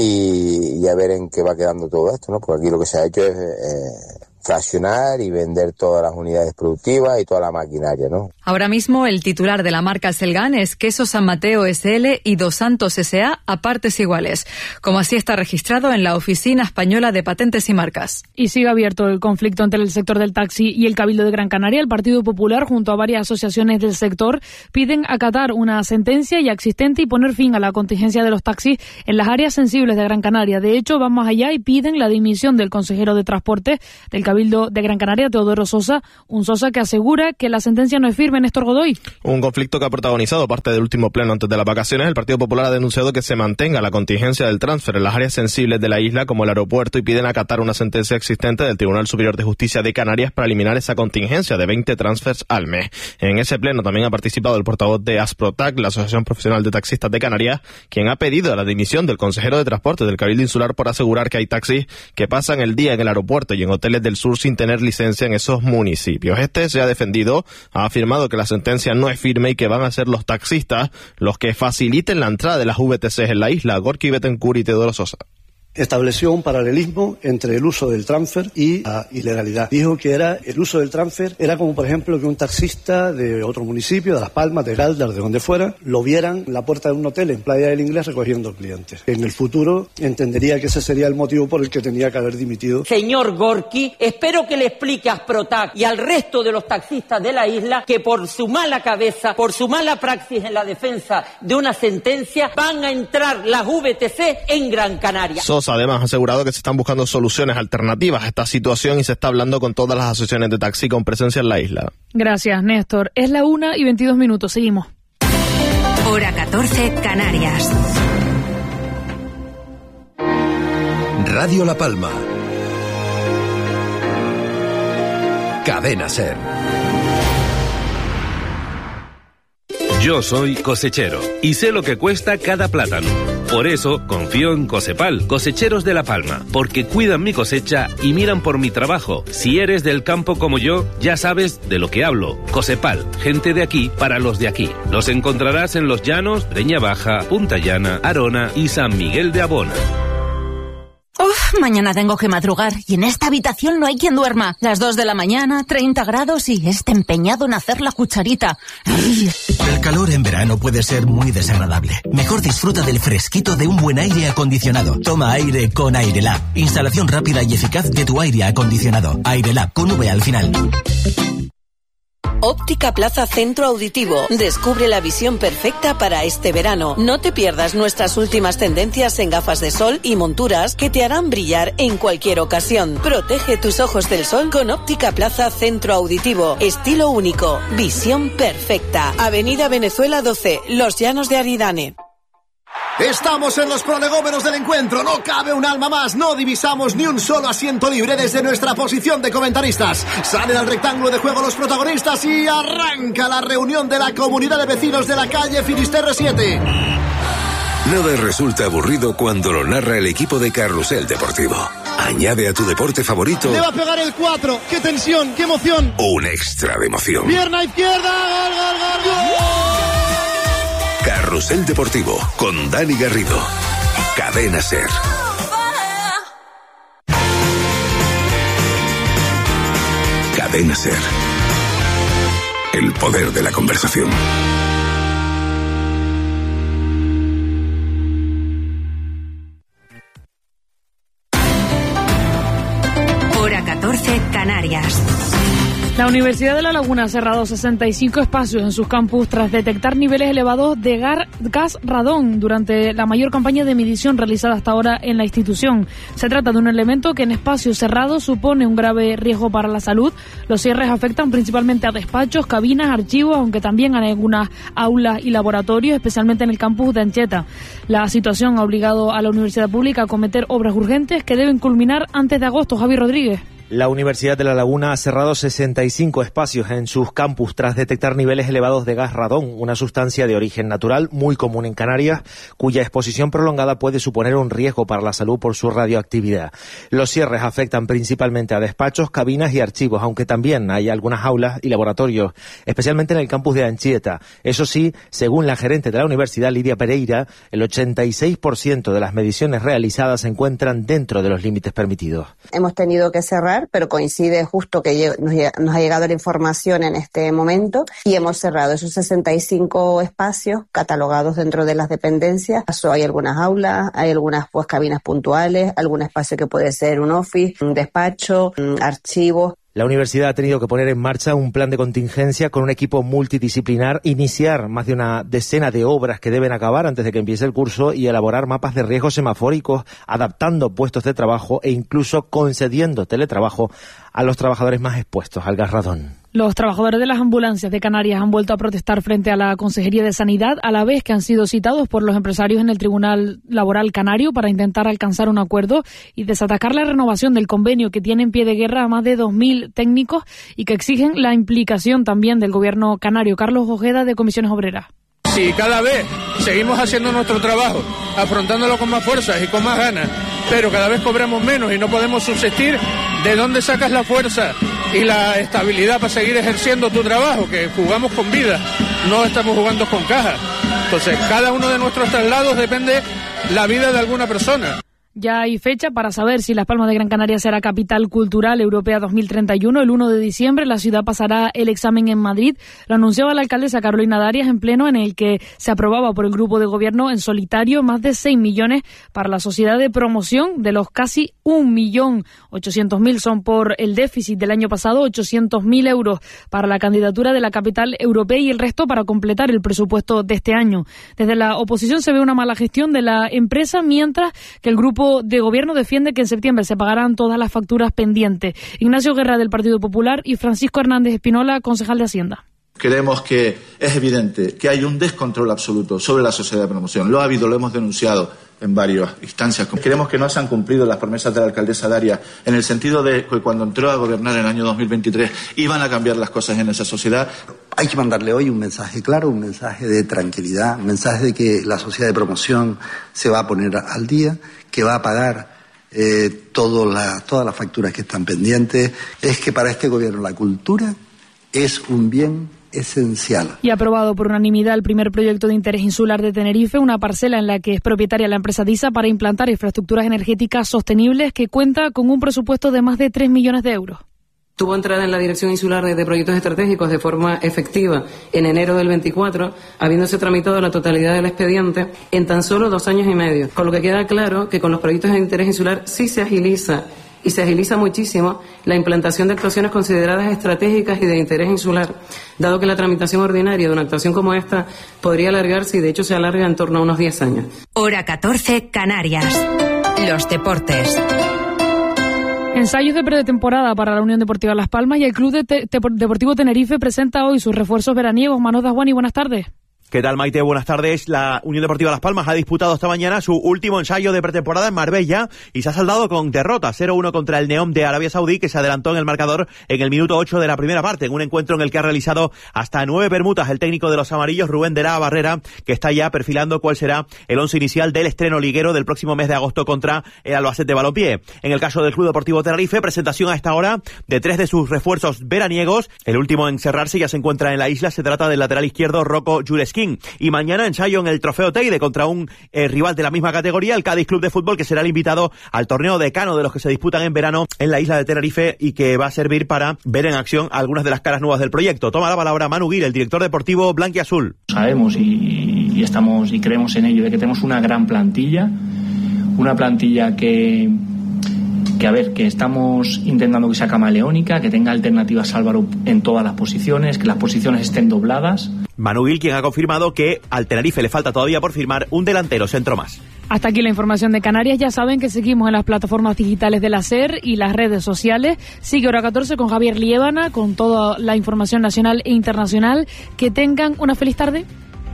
y, y a ver en qué va quedando todo esto, ¿no? Porque aquí lo que se ha hecho es eh, fraccionar y vender todas las unidades productivas y toda la maquinaria, ¿no? Ahora mismo el titular de la marca Selgán es Queso San Mateo S L y Dos Santos S A a partes iguales, como así está registrado en la Oficina Española de Patentes y Marcas. Y sigue abierto el conflicto entre el sector del taxi y el Cabildo de Gran Canaria. El Partido Popular, junto a varias asociaciones del sector, piden acatar una sentencia ya existente y poner fin a la contingencia de los taxis en las áreas sensibles de Gran Canaria. De hecho, van más allá y piden la dimisión del consejero de Transporte del Cabildo de Gran Canaria, Teodoro Sosa, un Sosa que asegura que la sentencia no es firme. Néstor Godoy. Un conflicto que ha protagonizado parte del último pleno antes de las vacaciones. El Partido Popular ha denunciado que se mantenga la contingencia del transfer en las áreas sensibles de la isla, como el aeropuerto, y piden acatar una sentencia existente del Tribunal Superior de Justicia de Canarias para eliminar esa contingencia de veinte transfers al mes. En ese pleno también ha participado el portavoz de Asprotac, la Asociación Profesional de Taxistas de Canarias, quien ha pedido la dimisión del consejero de Transporte del Cabildo Insular por asegurar que hay taxis que pasan el día en el aeropuerto y en hoteles del sur sin tener licencia en esos municipios. Este se ha defendido, ha afirmado que la sentencia no es firme y que van a ser los taxistas los que faciliten la entrada de las V T Cs en la isla. Gorky Betancourt y Teodoro Sosa. Estableció un paralelismo entre el uso del transfer y la ilegalidad. Dijo que era el uso del transfer era como, por ejemplo, que un taxista de otro municipio, de Las Palmas, de Galdar, de donde fuera, lo vieran en la puerta de un hotel en Playa del Inglés recogiendo clientes. En el futuro entendería que ese sería el motivo por el que tenía que haber dimitido. Señor Gorky, espero que le explique a Asprotac y al resto de los taxistas de la isla que por su mala cabeza, por su mala praxis en la defensa de una sentencia, van a entrar las V T C en Gran Canaria. So Además ha asegurado que se están buscando soluciones alternativas a esta situación y se está hablando con todas las asociaciones de taxi con presencia en la isla. Gracias, Néstor. Es la una y veintidós minutos. Seguimos. Hora catorce, Canarias. Radio La Palma. Cadena SER. Yo soy cosechero y sé lo que cuesta cada plátano. Por eso confío en Cosepal, cosecheros de La Palma, porque cuidan mi cosecha y miran por mi trabajo. Si eres del campo como yo, ya sabes de lo que hablo. Cosepal, gente de aquí para los de aquí. Los encontrarás en Los Llanos, Breña Baja, Punta Llana, Arona y San Miguel de Abona. Uf, mañana tengo que madrugar y en esta habitación no hay quien duerma. Las dos de la mañana, treinta grados y este empeñado en hacer la cucharita. ¡Ay! El calor en verano puede ser muy desagradable. Mejor disfruta del fresquito de un buen aire acondicionado. Toma aire con Airelab. Instalación rápida y eficaz de tu aire acondicionado. Airelab con V al final. Óptica Plaza Centro Auditivo. Descubre la visión perfecta para este verano. No te pierdas nuestras últimas tendencias en gafas de sol y monturas que te harán brillar en cualquier ocasión. Protege tus ojos del sol con Óptica Plaza Centro Auditivo. Estilo único. Visión perfecta. Avenida Venezuela doce, Los Llanos de Aridane. Estamos en los prolegómenos del encuentro, no cabe un alma más, no divisamos ni un solo asiento libre desde nuestra posición de comentaristas. Salen al rectángulo de juego los protagonistas y arranca la reunión de la comunidad de vecinos de la calle Finisterre siete. Nada resulta aburrido cuando lo narra el equipo de Carrusel Deportivo. Añade a tu deporte favorito... Le va a pegar el cuatro, qué tensión, qué emoción. Un extra de emoción. Pierna izquierda, gol, gol, gol, gol. Carrusel Deportivo, con Dani Garrido. Cadena SER. Cadena SER. El poder de la conversación. Hora catorce, Canarias. La Universidad de La Laguna ha cerrado sesenta y cinco espacios en sus campus tras detectar niveles elevados de gas radón durante la mayor campaña de medición realizada hasta ahora en la institución. Se trata de un elemento que en espacios cerrados supone un grave riesgo para la salud. Los cierres afectan principalmente a despachos, cabinas, archivos, aunque también a algunas aulas y laboratorios, especialmente en el campus de Anchieta. La situación ha obligado a la universidad pública a acometer obras urgentes que deben culminar antes de agosto. Javi Rodríguez. La Universidad de La Laguna ha cerrado sesenta y cinco espacios en sus campus tras detectar niveles elevados de gas radón, una sustancia de origen natural muy común en Canarias, cuya exposición prolongada puede suponer un riesgo para la salud por su radioactividad. Los cierres afectan principalmente a despachos, cabinas y archivos, aunque también hay algunas aulas y laboratorios, especialmente en el campus de Anchieta. Eso sí, según la gerente de la universidad, Lidia Pereira, el ochenta y seis por ciento de las mediciones realizadas se encuentran dentro de los límites permitidos. Hemos tenido que cerrar, pero coincide justo que nos ha llegado la información en este momento y hemos cerrado esos sesenta y cinco espacios catalogados dentro de las dependencias. Hay algunas aulas, hay algunas pues cabinas puntuales, algún espacio que puede ser un office, un despacho, archivos. La universidad ha tenido que poner en marcha un plan de contingencia con un equipo multidisciplinar, iniciar más de una decena de obras que deben acabar antes de que empiece el curso y elaborar mapas de riesgos semafóricos, adaptando puestos de trabajo e incluso concediendo teletrabajo a los trabajadores más expuestos al gas radón. Los trabajadores de las ambulancias de Canarias han vuelto a protestar frente a la Consejería de Sanidad, a la vez que han sido citados por los empresarios en el Tribunal Laboral Canario para intentar alcanzar un acuerdo y desatacar la renovación del convenio que tiene en pie de guerra a más de dos mil técnicos y que exigen la implicación también del gobierno canario. Carlos Ojeda, de Comisiones Obreras. Si cada vez seguimos haciendo nuestro trabajo, afrontándolo con más fuerzas y con más ganas, pero cada vez cobramos menos y no podemos subsistir, ¿de dónde sacas la fuerza y la estabilidad para seguir ejerciendo tu trabajo? Que jugamos con vida, no estamos jugando con cajas. Entonces, cada uno de nuestros traslados depende la vida de alguna persona. Ya hay fecha para saber si Las Palmas de Gran Canaria será capital cultural europea dos mil treinta y uno. El uno de diciembre la ciudad pasará el examen en Madrid. Lo anunciaba la alcaldesa Carolina Darias en pleno, en el que se aprobaba por el grupo de gobierno en solitario más de seis millones para la sociedad de promoción. De los casi un millón ochocientos mil son por el déficit del año pasado, ochocientos mil euros para la candidatura de la capital europea y el resto para completar el presupuesto de este año. Desde la oposición se ve una mala gestión de la empresa, mientras que el grupo de gobierno defiende que en septiembre se pagarán todas las facturas pendientes. Ignacio Guerra, del Partido Popular, y Francisco Hernández Espinola, concejal de Hacienda. Creemos que es evidente que hay un descontrol absoluto sobre la sociedad de promoción. Lo ha habido, lo hemos denunciado en varias instancias. Creemos que no se han cumplido las promesas de la alcaldesa Darias, en el sentido de que cuando entró a gobernar en el año dos mil veintitrés iban a cambiar las cosas en esa sociedad. Hay que mandarle hoy un mensaje claro, un mensaje de tranquilidad, un mensaje de que la sociedad de promoción se va a poner al día, que va a pagar eh, todo la, todas las facturas que están pendientes. Es que para este gobierno la cultura es un bien esencial. Y aprobado por unanimidad el primer proyecto de interés insular de Tenerife, una parcela en la que es propietaria la empresa DISA para implantar infraestructuras energéticas sostenibles, que cuenta con un presupuesto de más de tres millones de euros. Tuvo entrada en la Dirección Insular de Proyectos Estratégicos de forma efectiva en enero del veinticuatro, habiéndose tramitado la totalidad del expediente en tan solo dos años y medio. Con lo que queda claro que con los proyectos de interés insular sí se agiliza, y se agiliza muchísimo, la implantación de actuaciones consideradas estratégicas y de interés insular, dado que la tramitación ordinaria de una actuación como esta podría alargarse, y de hecho se alarga en torno a unos diez años. Hora catorce, Canarias. Los deportes. Ensayos de pretemporada para la Unión Deportiva Las Palmas, y el Club de Te- Deportivo Tenerife presenta hoy sus refuerzos veraniegos. Manos Dajuani, buenas tardes. ¿Qué tal, Maite? Buenas tardes. La Unión Deportiva Las Palmas ha disputado esta mañana su último ensayo de pretemporada en Marbella y se ha saldado con derrota cero uno contra el Neom de Arabia Saudí, que se adelantó en el marcador en el minuto ocho de la primera parte, en un encuentro en el que ha realizado hasta nueve permutas el técnico de los amarillos, Rubén de la Barrera, que está ya perfilando cuál será el once inicial del estreno liguero del próximo mes de agosto contra el Albacete Balompié. En el caso del Club Deportivo Tenerife, presentación a esta hora de tres de sus refuerzos veraniegos. El último en cerrarse ya se encuentra en la isla, se trata del lateral izquierdo Rocco Juleskin. Y mañana ensayo en el Trofeo Teide contra un eh, rival de la misma categoría, el Cádiz Club de Fútbol, que será el invitado al torneo decano de los que se disputan en verano en la isla de Tenerife y que va a servir para ver en acción algunas de las caras nuevas del proyecto. Toma la palabra Manu Guil, el director deportivo blanquiazul. Sabemos y, y estamos y creemos en ello de que tenemos una gran plantilla, una plantilla que que, a ver, que estamos intentando que sea camaleónica, que tenga alternativas Álvaro en todas las posiciones, que las posiciones estén dobladas. Manu Gil, quien ha confirmado que al Tenerife le falta todavía por firmar un delantero centro más. Hasta aquí la información de Canarias. Ya saben que seguimos en las plataformas digitales de la SER y las redes sociales. Sigue Hora catorce con Javier Liébana, con toda la información nacional e internacional. Que tengan una feliz tarde.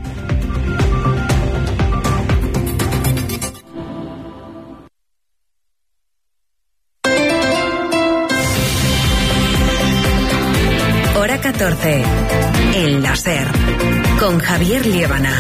Hora catorce, en la SER, con Javier Liébana.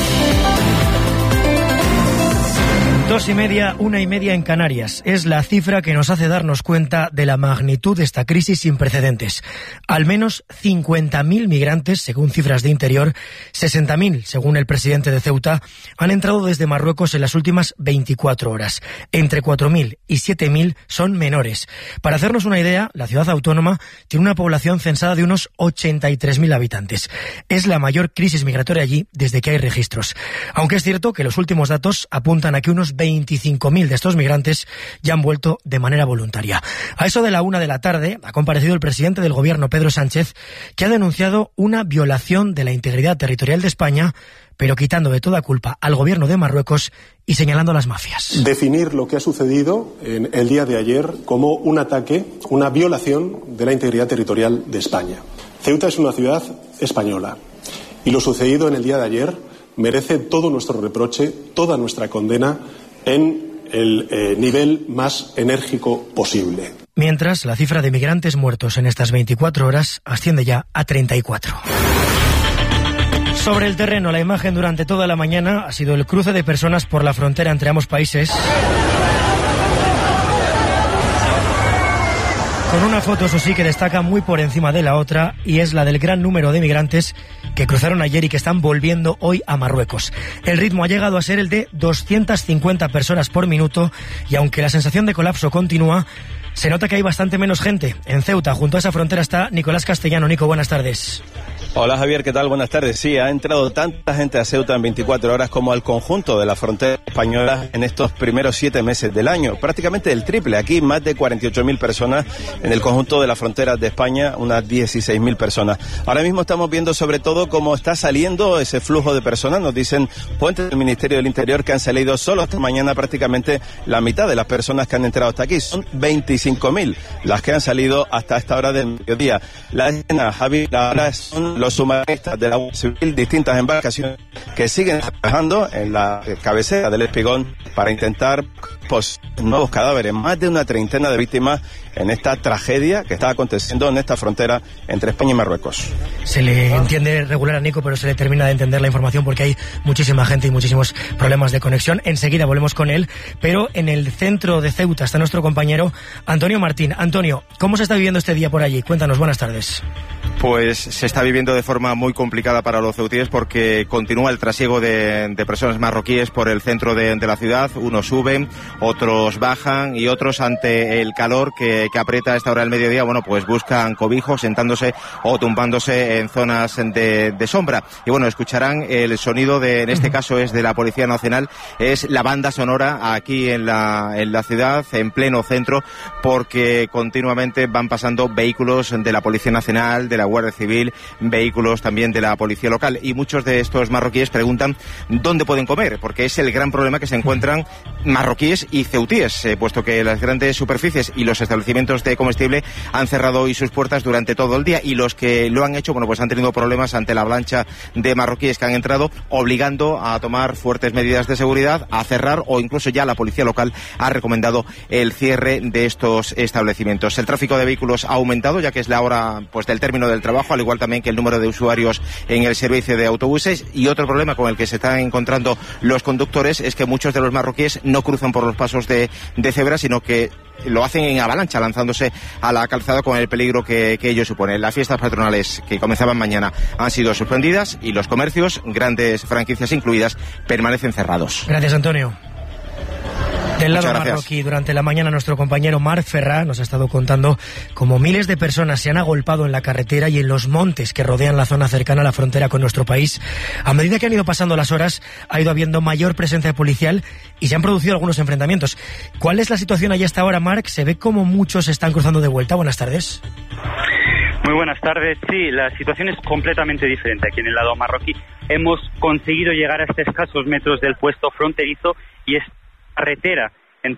Dos y media, una y media en Canarias. Es la cifra que nos hace darnos cuenta de la magnitud de esta crisis sin precedentes. Al menos cincuenta mil migrantes, según cifras de Interior, sesenta mil, según el presidente de Ceuta, han entrado desde Marruecos en las últimas veinticuatro horas. Entre cuatro mil y siete mil son menores. Para hacernos una idea, la ciudad autónoma tiene una población censada de unos ochenta y tres mil habitantes. Es la mayor crisis migratoria allí desde que hay registros. Aunque es cierto que los últimos datos apuntan a que unos veinticinco mil de estos migrantes ya han vuelto de manera voluntaria. A eso de la una de la tarde ha comparecido el presidente del gobierno, Pedro Sánchez, que ha denunciado una violación de la integridad territorial de España, pero quitando de toda culpa al gobierno de Marruecos y señalando a las mafias. Definir lo que ha sucedido en el día de ayer como un ataque, una violación de la integridad territorial de España. Ceuta es una ciudad española y lo sucedido en el día de ayer merece todo nuestro reproche, toda nuestra condena en el eh, nivel más enérgico posible. Mientras, la cifra de migrantes muertos en estas veinticuatro horas asciende ya a treinta y cuatro. Sobre el terreno, la imagen durante toda la mañana ha sido el cruce de personas por la frontera entre ambos países, con una foto, eso sí, que destaca muy por encima de la otra, y es la del gran número de migrantes que cruzaron ayer y que están volviendo hoy a Marruecos. El ritmo ha llegado a ser el de doscientas cincuenta personas por minuto, y aunque la sensación de colapso continúa, se nota que hay bastante menos gente. En Ceuta, junto a esa frontera, está Nicolás Castellano. Nico, buenas tardes. Hola Javier, ¿qué tal? Buenas tardes. Sí, ha entrado tanta gente a Ceuta en veinticuatro horas como al conjunto de la frontera española en estos primeros siete meses del año. Prácticamente el triple. Aquí más de cuarenta y ocho mil personas, en el conjunto de las fronteras de España unas dieciséis mil personas. Ahora mismo estamos viendo sobre todo cómo está saliendo ese flujo de personas. Nos dicen fuentes del Ministerio del Interior que han salido solo esta mañana prácticamente la mitad de las personas que han entrado hasta aquí. Son veinticinco mil las que han salido hasta esta hora del mediodía. La escena, Javi, ahora son los submarinistas de la Guardia Civil, distintas embarcaciones que siguen trabajando en la cabecera del Espigón para intentar pues, nuevos cadáveres. Más de una treintena de víctimas en esta tragedia que está aconteciendo en esta frontera entre España y Marruecos. Se le entiende regular a Nico, pero se le termina de entender la información porque hay muchísima gente y muchísimos problemas de conexión. Enseguida volvemos con él, pero en el centro de Ceuta está nuestro compañero Antonio Martín. Antonio, ¿cómo se está viviendo este día por allí? Cuéntanos, buenas tardes. Pues se está viviendo de forma muy complicada para los ceutíes porque continúa el trasiego de, de personas marroquíes por el centro de, de la ciudad. Unos suben, otros bajan y otros, ante el calor que, que aprieta a esta hora del mediodía, bueno, pues buscan cobijo sentándose o tumbándose en zonas de, de sombra. Y bueno, escucharán el sonido de, en este caso es de la Policía Nacional, es la banda sonora aquí en la, en la ciudad, en pleno centro, porque continuamente van pasando vehículos de la Policía Nacional, de la Guardia Civil, vehículos también de la policía local, y muchos de estos marroquíes preguntan dónde pueden comer, porque es el gran problema que se encuentran marroquíes y ceutíes, eh, puesto que las grandes superficies y los establecimientos de comestible han cerrado hoy sus puertas durante todo el día, y los que lo han hecho, bueno, pues han tenido problemas ante la avalancha de marroquíes que han entrado, obligando a tomar fuertes medidas de seguridad, a cerrar, o incluso ya la policía local ha recomendado el cierre de estos establecimientos. El tráfico de vehículos ha aumentado, ya que es la hora pues del término del trabajo, al igual también que el número de usuarios en el servicio de autobuses. Y otro problema con el que se están encontrando los conductores es que muchos de los marroquíes no cruzan por los pasos de, de cebra, sino que lo hacen en avalancha, lanzándose a la calzada con el peligro que, que ello supone. Las fiestas patronales que comenzaban mañana han sido suspendidas y los comercios, grandes franquicias incluidas, permanecen cerrados. Gracias, Antonio. Del lado Muchas gracias. marroquí, durante la mañana nuestro compañero Marc Ferrá nos ha estado contando cómo miles de personas se han agolpado en la carretera y en los montes que rodean la zona cercana a la frontera con nuestro país. A medida que han ido pasando las horas, ha ido habiendo mayor presencia policial y se han producido algunos enfrentamientos. ¿Cuál es la situación allí hasta ahora, Marc? ¿Se ve como muchos se están cruzando de vuelta? Buenas tardes. Muy buenas tardes. Sí, la situación es completamente diferente aquí en el lado marroquí. Hemos conseguido llegar hasta escasos metros del puesto fronterizo y esta carretera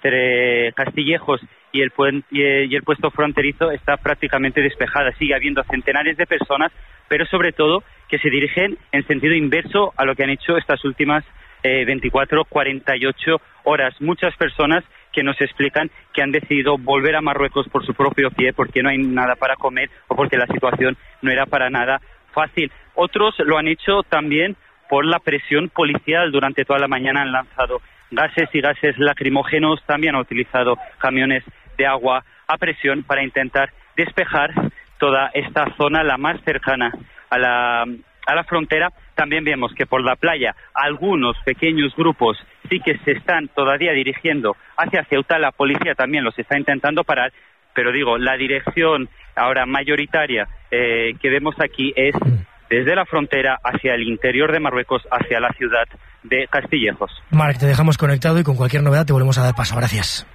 entre Castillejos y el, y el puesto fronterizo está prácticamente despejada. Sigue habiendo centenares de personas, pero sobre todo que se dirigen en sentido inverso a lo que han hecho estas últimas eh, veinticuatro, cuarenta y ocho horas. Muchas personas que nos explican que han decidido volver a Marruecos por su propio pie porque no hay nada para comer o porque la situación no era para nada fácil. Otros lo han hecho también por la presión policial. Durante toda la mañana han lanzado gases y gases lacrimógenos, también han utilizado camiones de agua a presión para intentar despejar toda esta zona, la más cercana a la, a la frontera. También vemos que por la playa algunos pequeños grupos sí que se están todavía dirigiendo hacia Ceuta. La policía también los está intentando parar, pero digo, la dirección ahora mayoritaria eh, que vemos aquí es desde la frontera hacia el interior de Marruecos, hacia la ciudad de Castillejos. Marc, te dejamos conectado y con cualquier novedad te volvemos a dar paso. Gracias.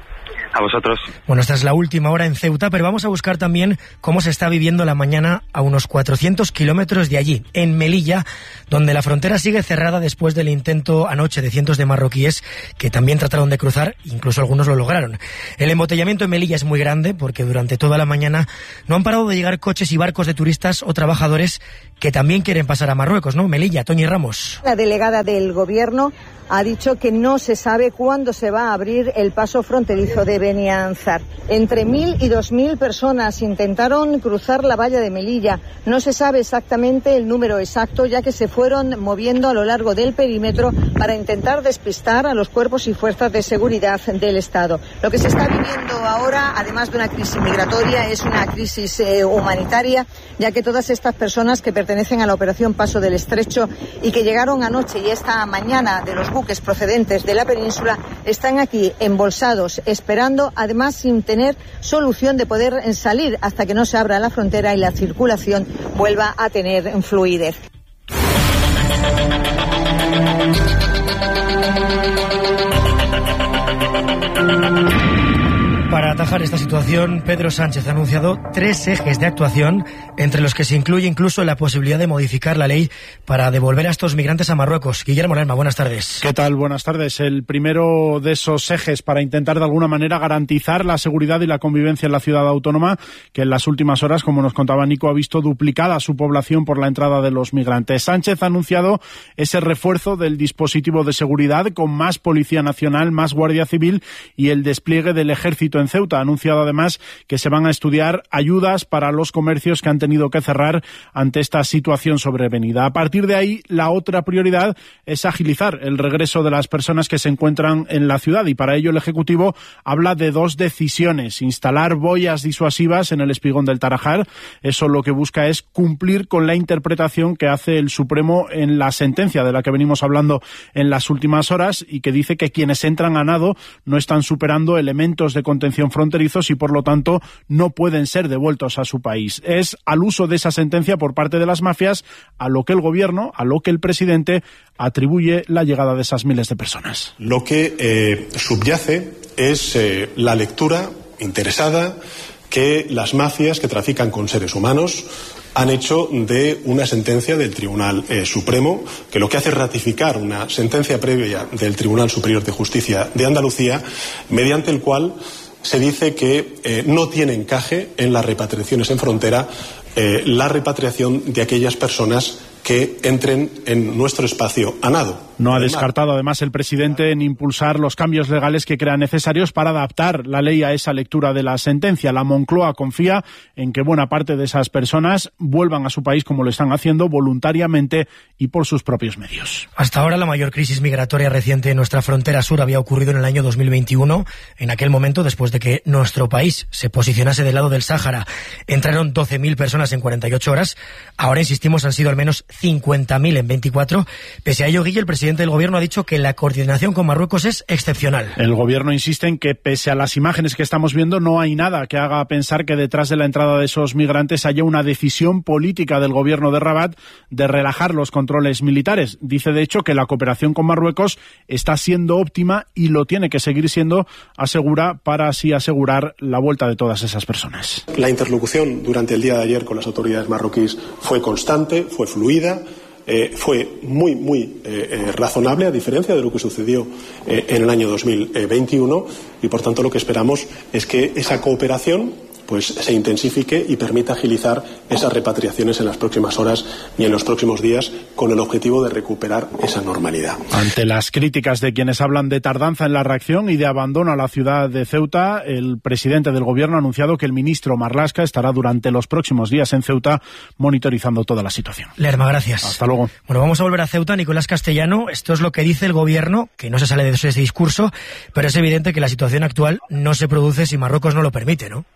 A vosotros. Bueno, esta es la última hora en Ceuta, pero vamos a buscar también cómo se está viviendo la mañana a unos cuatrocientos kilómetros de allí, en Melilla, donde la frontera sigue cerrada después del intento anoche de cientos de marroquíes que también trataron de cruzar, incluso algunos lo lograron. El embotellamiento en Melilla es muy grande porque durante toda la mañana no han parado de llegar coches y barcos de turistas o trabajadores que también quieren pasar a Marruecos, ¿no? Melilla, Toñi Ramos. La delegada del Gobierno ha dicho que no se sabe cuándo se va a abrir el paso fronterizo de Beni Ansar. Entre mil y dos mil personas intentaron cruzar la valla de Melilla. No se sabe exactamente el número exacto, ya que se fueron moviendo a lo largo del perímetro para intentar despistar a los cuerpos y fuerzas de seguridad del Estado. Lo que se está viviendo ahora, además de una crisis migratoria, es una crisis eh, humanitaria, ya que todas estas personas que pertenecen a la operación Paso del Estrecho y que llegaron anoche y esta mañana de los buques procedentes de la península están aquí embolsados, esperando, además sin tener solución de poder salir hasta que no se abra la frontera y la circulación vuelva a tener fluidez. Para atajar esta situación, Pedro Sánchez ha anunciado tres ejes de actuación, entre los que se incluye incluso la posibilidad de modificar la ley para devolver a estos migrantes a Marruecos. Guillermo Lerma, buenas tardes. ¿Qué tal? Buenas tardes. El primero de esos ejes para intentar de alguna manera garantizar la seguridad y la convivencia en la ciudad autónoma, que en las últimas horas, como nos contaba Nico, ha visto duplicada su población por la entrada de los migrantes. Sánchez ha anunciado ese refuerzo del dispositivo de seguridad con más Policía Nacional, más Guardia Civil y el despliegue del ejército en Ceuta. Ha anunciado además que se van a estudiar ayudas para los comercios que han tenido que cerrar ante esta situación sobrevenida. A partir de ahí, la otra prioridad es agilizar el regreso de las personas que se encuentran en la ciudad y para ello el Ejecutivo habla de dos decisiones: instalar boyas disuasivas en el espigón del Tarajal. Eso lo que busca es cumplir con la interpretación que hace el Supremo en la sentencia de la que venimos hablando en las últimas horas y que dice que quienes entran a nado no están superando elementos de contención fronterizos y por lo tanto no pueden ser devueltos a su país. Es al uso de esa sentencia por parte de las mafias a lo que el gobierno, a lo que el presidente atribuye la llegada de esas miles de personas. Lo que eh, subyace es eh, la lectura interesada que las mafias que trafican con seres humanos han hecho de una sentencia del Tribunal eh, Supremo, que lo que hace es ratificar una sentencia previa del Tribunal Superior de Justicia de Andalucía, mediante el cual se dice que eh, no tiene encaje en las repatriaciones en frontera eh, la repatriación de aquellas personas que entren en nuestro espacio a nado. No ha descartado además el presidente en impulsar los cambios legales que crea necesarios para adaptar la ley a esa lectura de la sentencia. La Moncloa confía en que buena parte de esas personas vuelvan a su país como lo están haciendo voluntariamente y por sus propios medios. Hasta ahora la mayor crisis migratoria reciente en nuestra frontera sur había ocurrido en el año dos mil veintiuno. En aquel momento, después de que nuestro país se posicionase del lado del Sáhara, entraron doce mil personas en cuarenta y ocho horas. Ahora, insistimos, han sido al menos cincuenta mil en veinticuatro. Pese a ello, Guille, el presidente del gobierno ha dicho que la coordinación con Marruecos es excepcional. El gobierno insiste en que, pese a las imágenes que estamos viendo, no hay nada que haga pensar que detrás de la entrada de esos migrantes haya una decisión política del gobierno de Rabat de relajar los controles militares. Dice, de hecho, que la cooperación con Marruecos está siendo óptima y lo tiene que seguir siendo, asegura, para así asegurar la vuelta de todas esas personas. La interlocución durante el día de ayer con las autoridades marroquíes fue constante, fue fluida, eh, fue muy, muy eh, eh, razonable, a diferencia de lo que sucedió eh, en el año dos mil veintiuno, y por tanto lo que esperamos es que esa cooperación pues se intensifique y permita agilizar esas repatriaciones en las próximas horas y en los próximos días, con el objetivo de recuperar esa normalidad. Ante las críticas de quienes hablan de tardanza en la reacción y de abandono a la ciudad de Ceuta, el presidente del gobierno ha anunciado que el ministro Marlaska estará durante los próximos días en Ceuta monitorizando toda la situación. Lerma, gracias. Hasta luego. Bueno, vamos a volver a Ceuta. Nicolás Castellano, esto es lo que dice el gobierno, que no se sale de ese discurso, pero es evidente que la situación actual no se produce si Marruecos no lo permite, ¿no?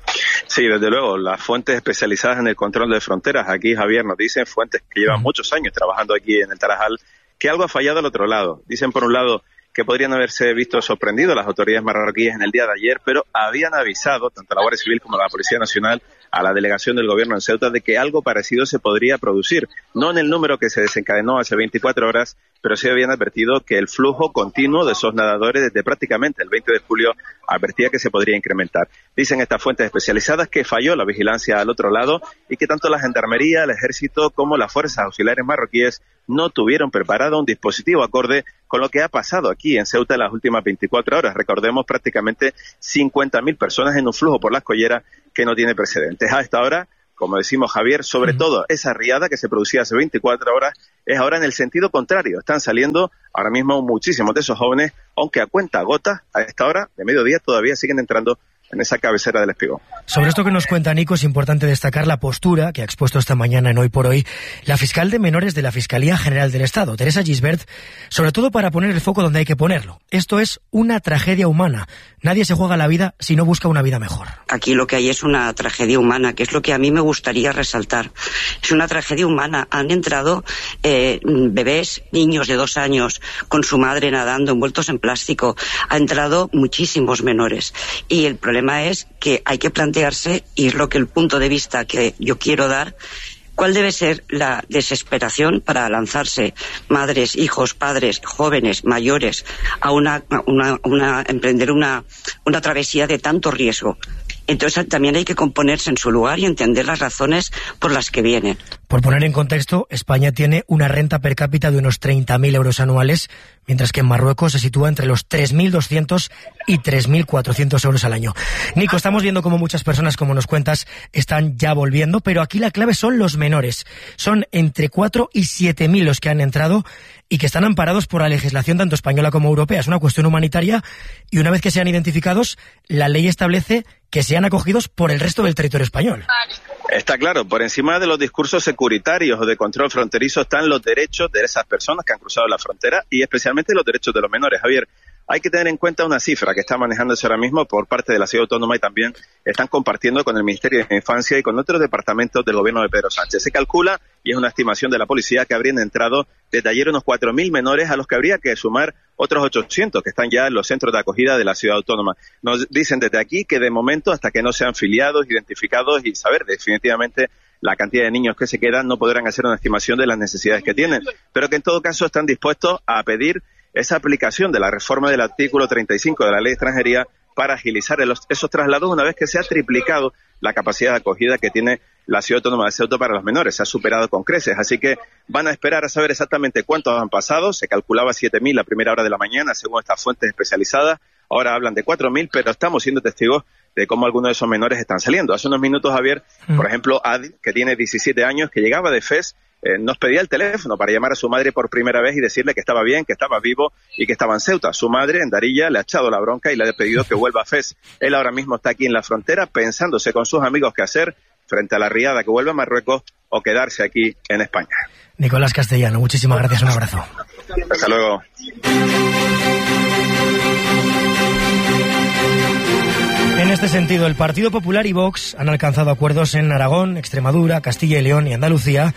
Sí, desde luego, las fuentes especializadas en el control de fronteras, aquí Javier nos dicen, fuentes que llevan muchos años trabajando aquí en el Tarajal, que algo ha fallado al otro lado. Dicen por un lado que podrían haberse visto sorprendidos las autoridades marroquíes en el día de ayer, pero habían avisado, tanto la Guardia Civil como la Policía Nacional, a la delegación del gobierno en Ceuta de que algo parecido se podría producir. No en el número que se desencadenó hace veinticuatro horas, pero sí habían advertido que el flujo continuo de esos nadadores desde prácticamente el veinte de julio advertía que se podría incrementar. Dicen estas fuentes especializadas que falló la vigilancia al otro lado y que tanto la Gendarmería, el Ejército como las fuerzas auxiliares marroquíes no tuvieron preparado un dispositivo acorde con lo que ha pasado aquí en Ceuta en las últimas veinticuatro horas. Recordemos, prácticamente cincuenta mil personas en un flujo por las colleras que no tiene precedentes. A esta hora, como decimos Javier, sobre todo esa riada que se producía hace veinticuatro horas es ahora en el sentido contrario. Están saliendo ahora mismo muchísimos de esos jóvenes, aunque a cuenta gotas, a esta hora de mediodía todavía siguen entrando en esa cabecera del Espigón. Sobre esto que nos cuenta Nico, es importante destacar la postura que ha expuesto esta mañana en Hoy por Hoy la fiscal de menores de la Fiscalía General del Estado, Teresa Gisbert, sobre todo para poner el foco donde hay que ponerlo. Esto es una tragedia humana. Nadie se juega la vida si no busca una vida mejor. Aquí lo que hay es una tragedia humana, que es lo que a mí me gustaría resaltar. Es una tragedia humana. Han entrado eh, bebés, niños de dos años, con su madre nadando, envueltos en plástico. Ha entrado muchísimos menores. Y el problema es que hay que plantearse, y es lo que el punto de vista que yo quiero dar, cuál debe ser la desesperación para lanzarse madres, hijos, padres, jóvenes, mayores a una, una, una emprender una, una travesía de tanto riesgo. Entonces también hay que componerse en su lugar y entender las razones por las que vienen. Por poner en contexto, España tiene una renta per cápita de unos treinta mil euros anuales, mientras que en Marruecos se sitúa entre los tres mil doscientos y tres mil cuatrocientos euros al año. Nico, estamos viendo cómo muchas personas, como nos cuentas, están ya volviendo, pero aquí la clave son los menores. Son entre cuatro y siete mil los que han entrado y que están amparados por la legislación tanto española como europea. Es una cuestión humanitaria y una vez que sean identificados, la ley establece que sean acogidos por el resto del territorio español. Está claro, por encima de los discursos securitarios o de control fronterizo están los derechos de esas personas que han cruzado la frontera y especialmente los derechos de los menores. Javier, hay que tener en cuenta una cifra que está manejándose ahora mismo por parte de la Ciudad Autónoma y también están compartiendo con el Ministerio de Infancia y con otros departamentos del gobierno de Pedro Sánchez. Se calcula, y es una estimación de la policía, que habrían entrado desde ayer unos cuatro mil menores a los que habría que sumar otros ochocientos que están ya en los centros de acogida de la Ciudad Autónoma. Nos dicen desde aquí que de momento, hasta que no sean filiados, identificados y saber definitivamente la cantidad de niños que se quedan, no podrán hacer una estimación de las necesidades que tienen, pero que en todo caso están dispuestos a pedir esa aplicación de la reforma del artículo treinta y cinco de la Ley de Extranjería para agilizar los, esos traslados una vez que se ha triplicado la capacidad de acogida que tiene la Ciudad Autónoma de Ceuta para los menores. Se ha superado con creces, así que van a esperar a saber exactamente cuántos han pasado. Se calculaba siete mil a primera hora de la mañana, según estas fuentes especializadas. Ahora hablan de cuatro mil, pero estamos siendo testigos de cómo algunos de esos menores están saliendo. Hace unos minutos, Javier, mm. por ejemplo, Adi, que tiene diecisiete años, que llegaba de Fez, Eh, nos pedía el teléfono para llamar a su madre por primera vez y decirle que estaba bien, que estaba vivo y que estaba en Ceuta. Su madre, en Darilla, le ha echado la bronca y le ha pedido que vuelva a Fez. Él ahora mismo está aquí en la frontera pensándose con sus amigos qué hacer frente a la riada, que vuelva a Marruecos o quedarse aquí en España. Nicolás Castellano, muchísimas gracias, un abrazo. Hasta luego. En este sentido, el Partido Popular y Vox han alcanzado acuerdos en Aragón, Extremadura, Castilla y León y Andalucía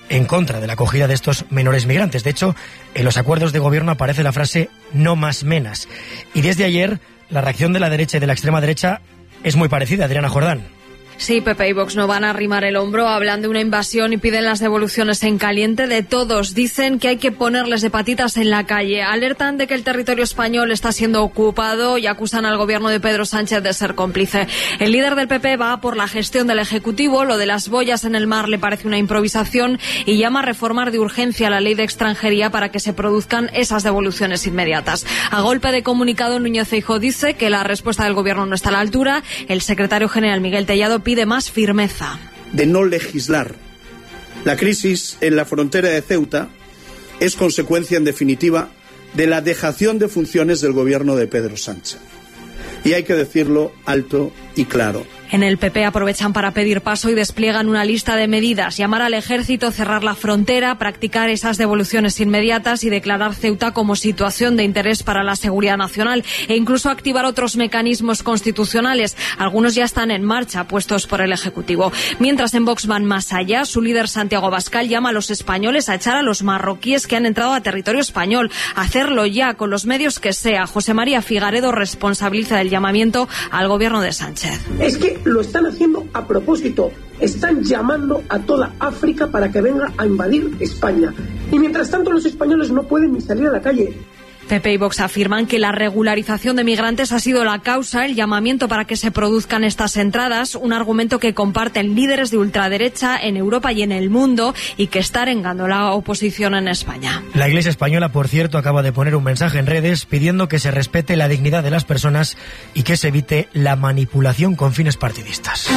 en contra de la acogida de estos menores migrantes. De hecho, en los acuerdos de gobierno aparece la frase no más menas. Y desde ayer, la reacción de la derecha y de la extrema derecha es muy parecida. Adriana Jordán. Sí, P P y Vox no van a arrimar el hombro, hablan de una invasión y piden las devoluciones en caliente de todos. Dicen que hay que ponerles de patitas en la calle. Alertan de que el territorio español está siendo ocupado y acusan al gobierno de Pedro Sánchez de ser cómplice. El líder del P P va por la gestión del Ejecutivo. Lo de las boyas en el mar le parece una improvisación y llama a reformar de urgencia la ley de extranjería para que se produzcan esas devoluciones inmediatas. A golpe de comunicado, Núñez Feijóo dice que la respuesta del gobierno no está a la altura. El secretario general Miguel Tellado pide más firmeza. De no legislar. La crisis en la frontera de Ceuta es consecuencia, en definitiva, de la dejación de funciones del gobierno de Pedro Sánchez. Y hay que decirlo alto y claro. En el P P aprovechan para pedir paso y despliegan una lista de medidas. Llamar al ejército, cerrar la frontera, practicar esas devoluciones inmediatas y declarar Ceuta como situación de interés para la seguridad nacional e incluso activar otros mecanismos constitucionales. Algunos ya están en marcha, puestos por el Ejecutivo. Mientras en Vox van más allá, su líder Santiago Abascal llama a los españoles a echar a los marroquíes que han entrado a territorio español. Hacerlo ya, con los medios que sea. José María Figaredo responsabiliza del llamamiento al gobierno de Sánchez. Es que lo están haciendo a propósito. Están llamando a toda África para que venga a invadir España. Y mientras tanto los españoles no pueden ni salir a la calle. P P y Vox afirman que la regularización de migrantes ha sido la causa, el llamamiento para que se produzcan estas entradas, un argumento que comparten líderes de ultraderecha en Europa y en el mundo y que está arengando la oposición en España. La Iglesia española, por cierto, acaba de poner un mensaje en redes pidiendo que se respete la dignidad de las personas y que se evite la manipulación con fines partidistas.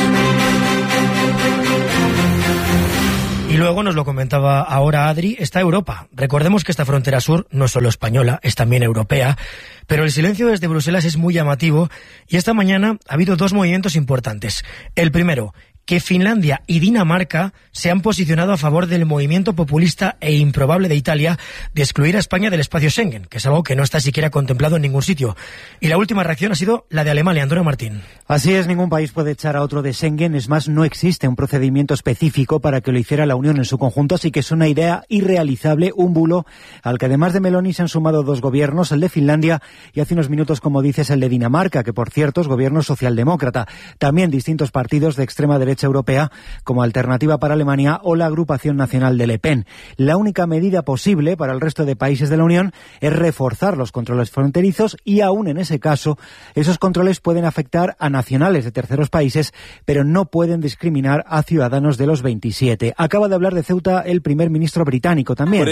Y luego nos lo comentaba ahora Adri, está Europa. Recordemos que esta frontera sur no es solo española, es también europea, pero el silencio desde Bruselas es muy llamativo y esta mañana ha habido dos movimientos importantes. El primero, que Finlandia y Dinamarca se han posicionado a favor del movimiento populista e improbable de Italia de excluir a España del espacio Schengen, que es algo que no está siquiera contemplado en ningún sitio. Y la última reacción ha sido la de Alemania. Antonio Martín. Así es, ningún país puede echar a otro de Schengen. Es más, no existe un procedimiento específico para que lo hiciera la Unión en su conjunto, así que es una idea irrealizable, un bulo al que además de Meloni se han sumado dos gobiernos, el de Finlandia y hace unos minutos, como dices, el de Dinamarca, que por cierto es gobierno socialdemócrata. También distintos partidos de extrema derecha europea como Alternativa para Alemania o la Agrupación Nacional de Le Pen. La única medida posible para el resto de países de la Unión es reforzar los controles fronterizos y aún en ese caso esos controles pueden afectar a nacionales de terceros países, pero no pueden discriminar a ciudadanos de los veintisiete. Acaba de hablar de Ceuta el primer ministro británico también.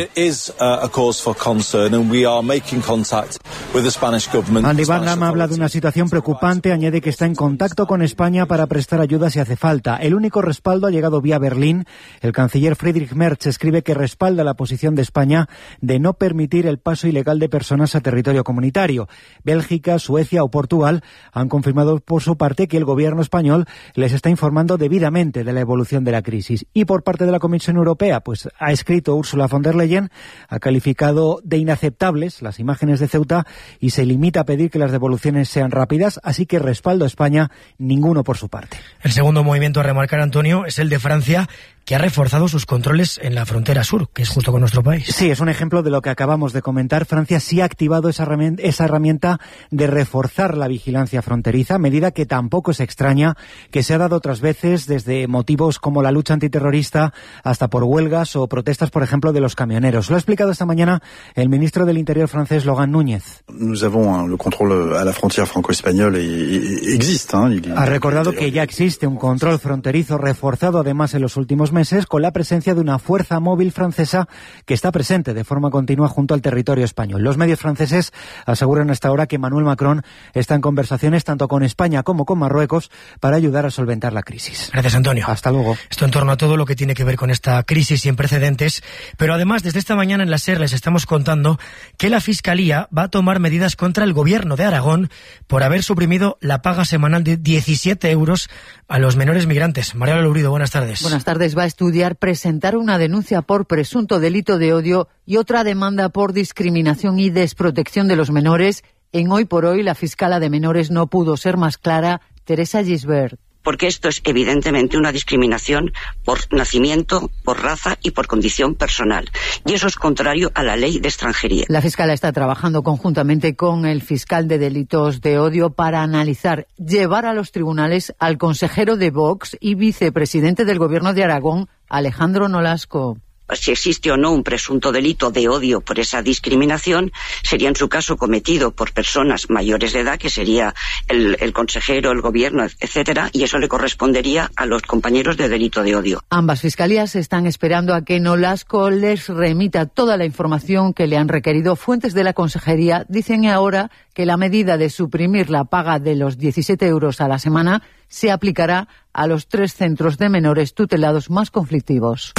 Andy Burnham habla de una situación preocupante, añade que está en contacto con España para prestar ayuda si hace falta. El único respaldo ha llegado vía Berlín. El canciller Friedrich Merz escribe que respalda la posición de España de no permitir el paso ilegal de personas a territorio comunitario. Bélgica, Suecia o Portugal han confirmado por su parte que el gobierno español les está informando debidamente de la evolución de la crisis. Y por parte de la Comisión Europea, pues ha escrito Ursula von der Leyen, ha calificado de inaceptables las imágenes de Ceuta y se limita a pedir que las devoluciones sean rápidas, así que respaldo a España, ninguno por su parte. El segundo movimiento a remarcar, Antonio, es el de Francia, que ha reforzado sus controles en la frontera sur, que es justo con nuestro país. Sí, es un ejemplo de lo que acabamos de comentar. Francia sí ha activado esa herramienta, esa herramienta de reforzar la vigilancia fronteriza, medida que tampoco es extraña, que se ha dado otras veces desde motivos como la lucha antiterrorista hasta por huelgas o protestas, por ejemplo, de los camioneros. Lo ha explicado esta mañana el ministro del Interior francés, Laurent Núñez. Nous avons le contrôle à la frontière franco-espagnole et existe. Ha recordado que ya existe un control fronterizo reforzado además en los últimos meses con la presencia de una fuerza móvil francesa que está presente de forma continua junto al territorio español. Los medios franceses aseguran hasta ahora que Emmanuel Macron está en conversaciones tanto con España como con Marruecos para ayudar a solventar la crisis. Gracias, Antonio. Hasta luego. Esto en torno a todo lo que tiene que ver con esta crisis sin precedentes, pero además desde esta mañana en la SER les estamos contando que la Fiscalía va a tomar medidas contra el gobierno de Aragón por haber suprimido la paga semanal de diecisiete euros a los menores migrantes. María Lourido, buenas tardes. Buenas tardes. Va a estudiar presentar una denuncia por presunto delito de odio y otra demanda por discriminación y desprotección de los menores. En Hoy por Hoy, la fiscala de menores no pudo ser más clara, Teresa Gisbert. porque esto es evidentemente una discriminación por nacimiento, por raza y por condición personal. Y eso es contrario a la ley de extranjería. La fiscal está trabajando conjuntamente con el fiscal de delitos de odio para analizar, llevar a los tribunales al consejero de Vox y vicepresidente del Gobierno de Aragón, Alejandro Nolasco. Si existe o no un presunto delito de odio por esa discriminación, sería en su caso cometido por personas mayores de edad, que sería el, el consejero, el gobierno, etcétera, y eso le correspondería a los compañeros de delito de odio. Ambas fiscalías están esperando a que Nolasco les remita toda la información que le han requerido. Fuentes de la consejería dicen ahora que la medida de suprimir la paga de los diecisiete euros a la semana se aplicará a los tres centros de menores tutelados más conflictivos.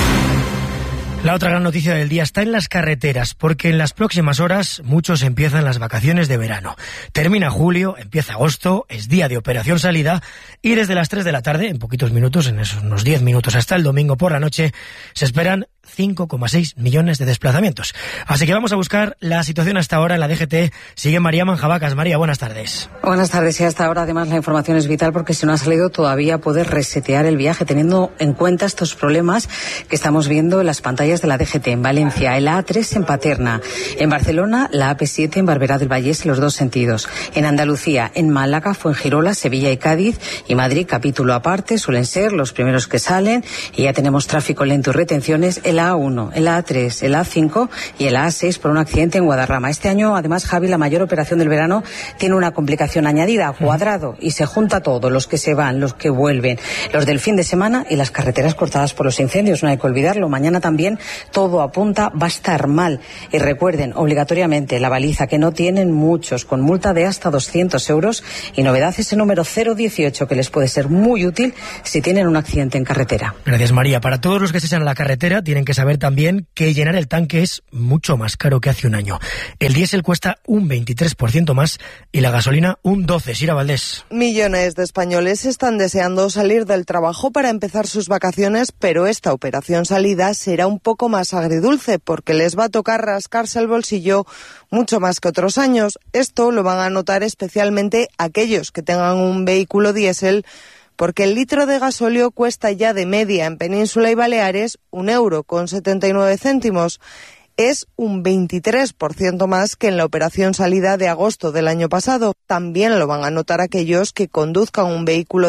La otra gran noticia del día está en las carreteras, porque en las próximas horas muchos empiezan las vacaciones de verano. Termina julio, empieza agosto, es día de operación salida y desde las tres de la tarde, en poquitos minutos, en esos unos diez minutos hasta el domingo por la noche, se esperan cinco coma seis millones de desplazamientos. Así que vamos a buscar la situación hasta ahora en la D G T. Sigue María Manjabacas. María, buenas tardes. Buenas tardes. Y hasta ahora además la información es vital porque si no ha salido todavía poder resetear el viaje teniendo en cuenta estos problemas que estamos viendo en las pantallas de la D G T. En Valencia, el A tres en Paterna. En Barcelona, la A P siete en Barberá del Vallés en los dos sentidos. En Andalucía, en Málaga, Fuengirola, Sevilla y Cádiz. Y Madrid, capítulo aparte, suelen ser los primeros que salen. Y ya tenemos tráfico lento y retenciones. El A uno, el A tres, el A cinco y el A seis por un accidente en Guadarrama. Este año, además, Javi, la mayor operación del verano tiene una complicación añadida, Cuadrado, y se junta todo, los que se van, los que vuelven, los del fin de semana y las carreteras cortadas por los incendios. No hay que olvidarlo. Mañana también todo apunta, va a estar mal. Y recuerden, obligatoriamente, la baliza, que no tienen muchos, con multa de hasta doscientos euros y novedad ese número cero dieciocho, que les puede ser muy útil si tienen un accidente en carretera. Gracias, María. Para todos los que se echan a la carretera, tienen que saber también que llenar el tanque es mucho más caro que hace un año. El diésel cuesta un veintitrés por ciento más y la gasolina un doce por ciento. Sira Valdés. Millones de españoles están deseando salir del trabajo para empezar sus vacaciones, pero esta operación salida será un poco más agridulce porque les va a tocar rascarse el bolsillo mucho más que otros años. Esto lo van a notar especialmente aquellos que tengan un vehículo diésel, porque el litro de gasóleo cuesta ya de media en Península y Baleares un euro con setenta y nueve céntimos. Es un veintitrés por ciento más que en la operación salida de agosto del año pasado. También lo van a notar aquellos que conduzcan un vehículo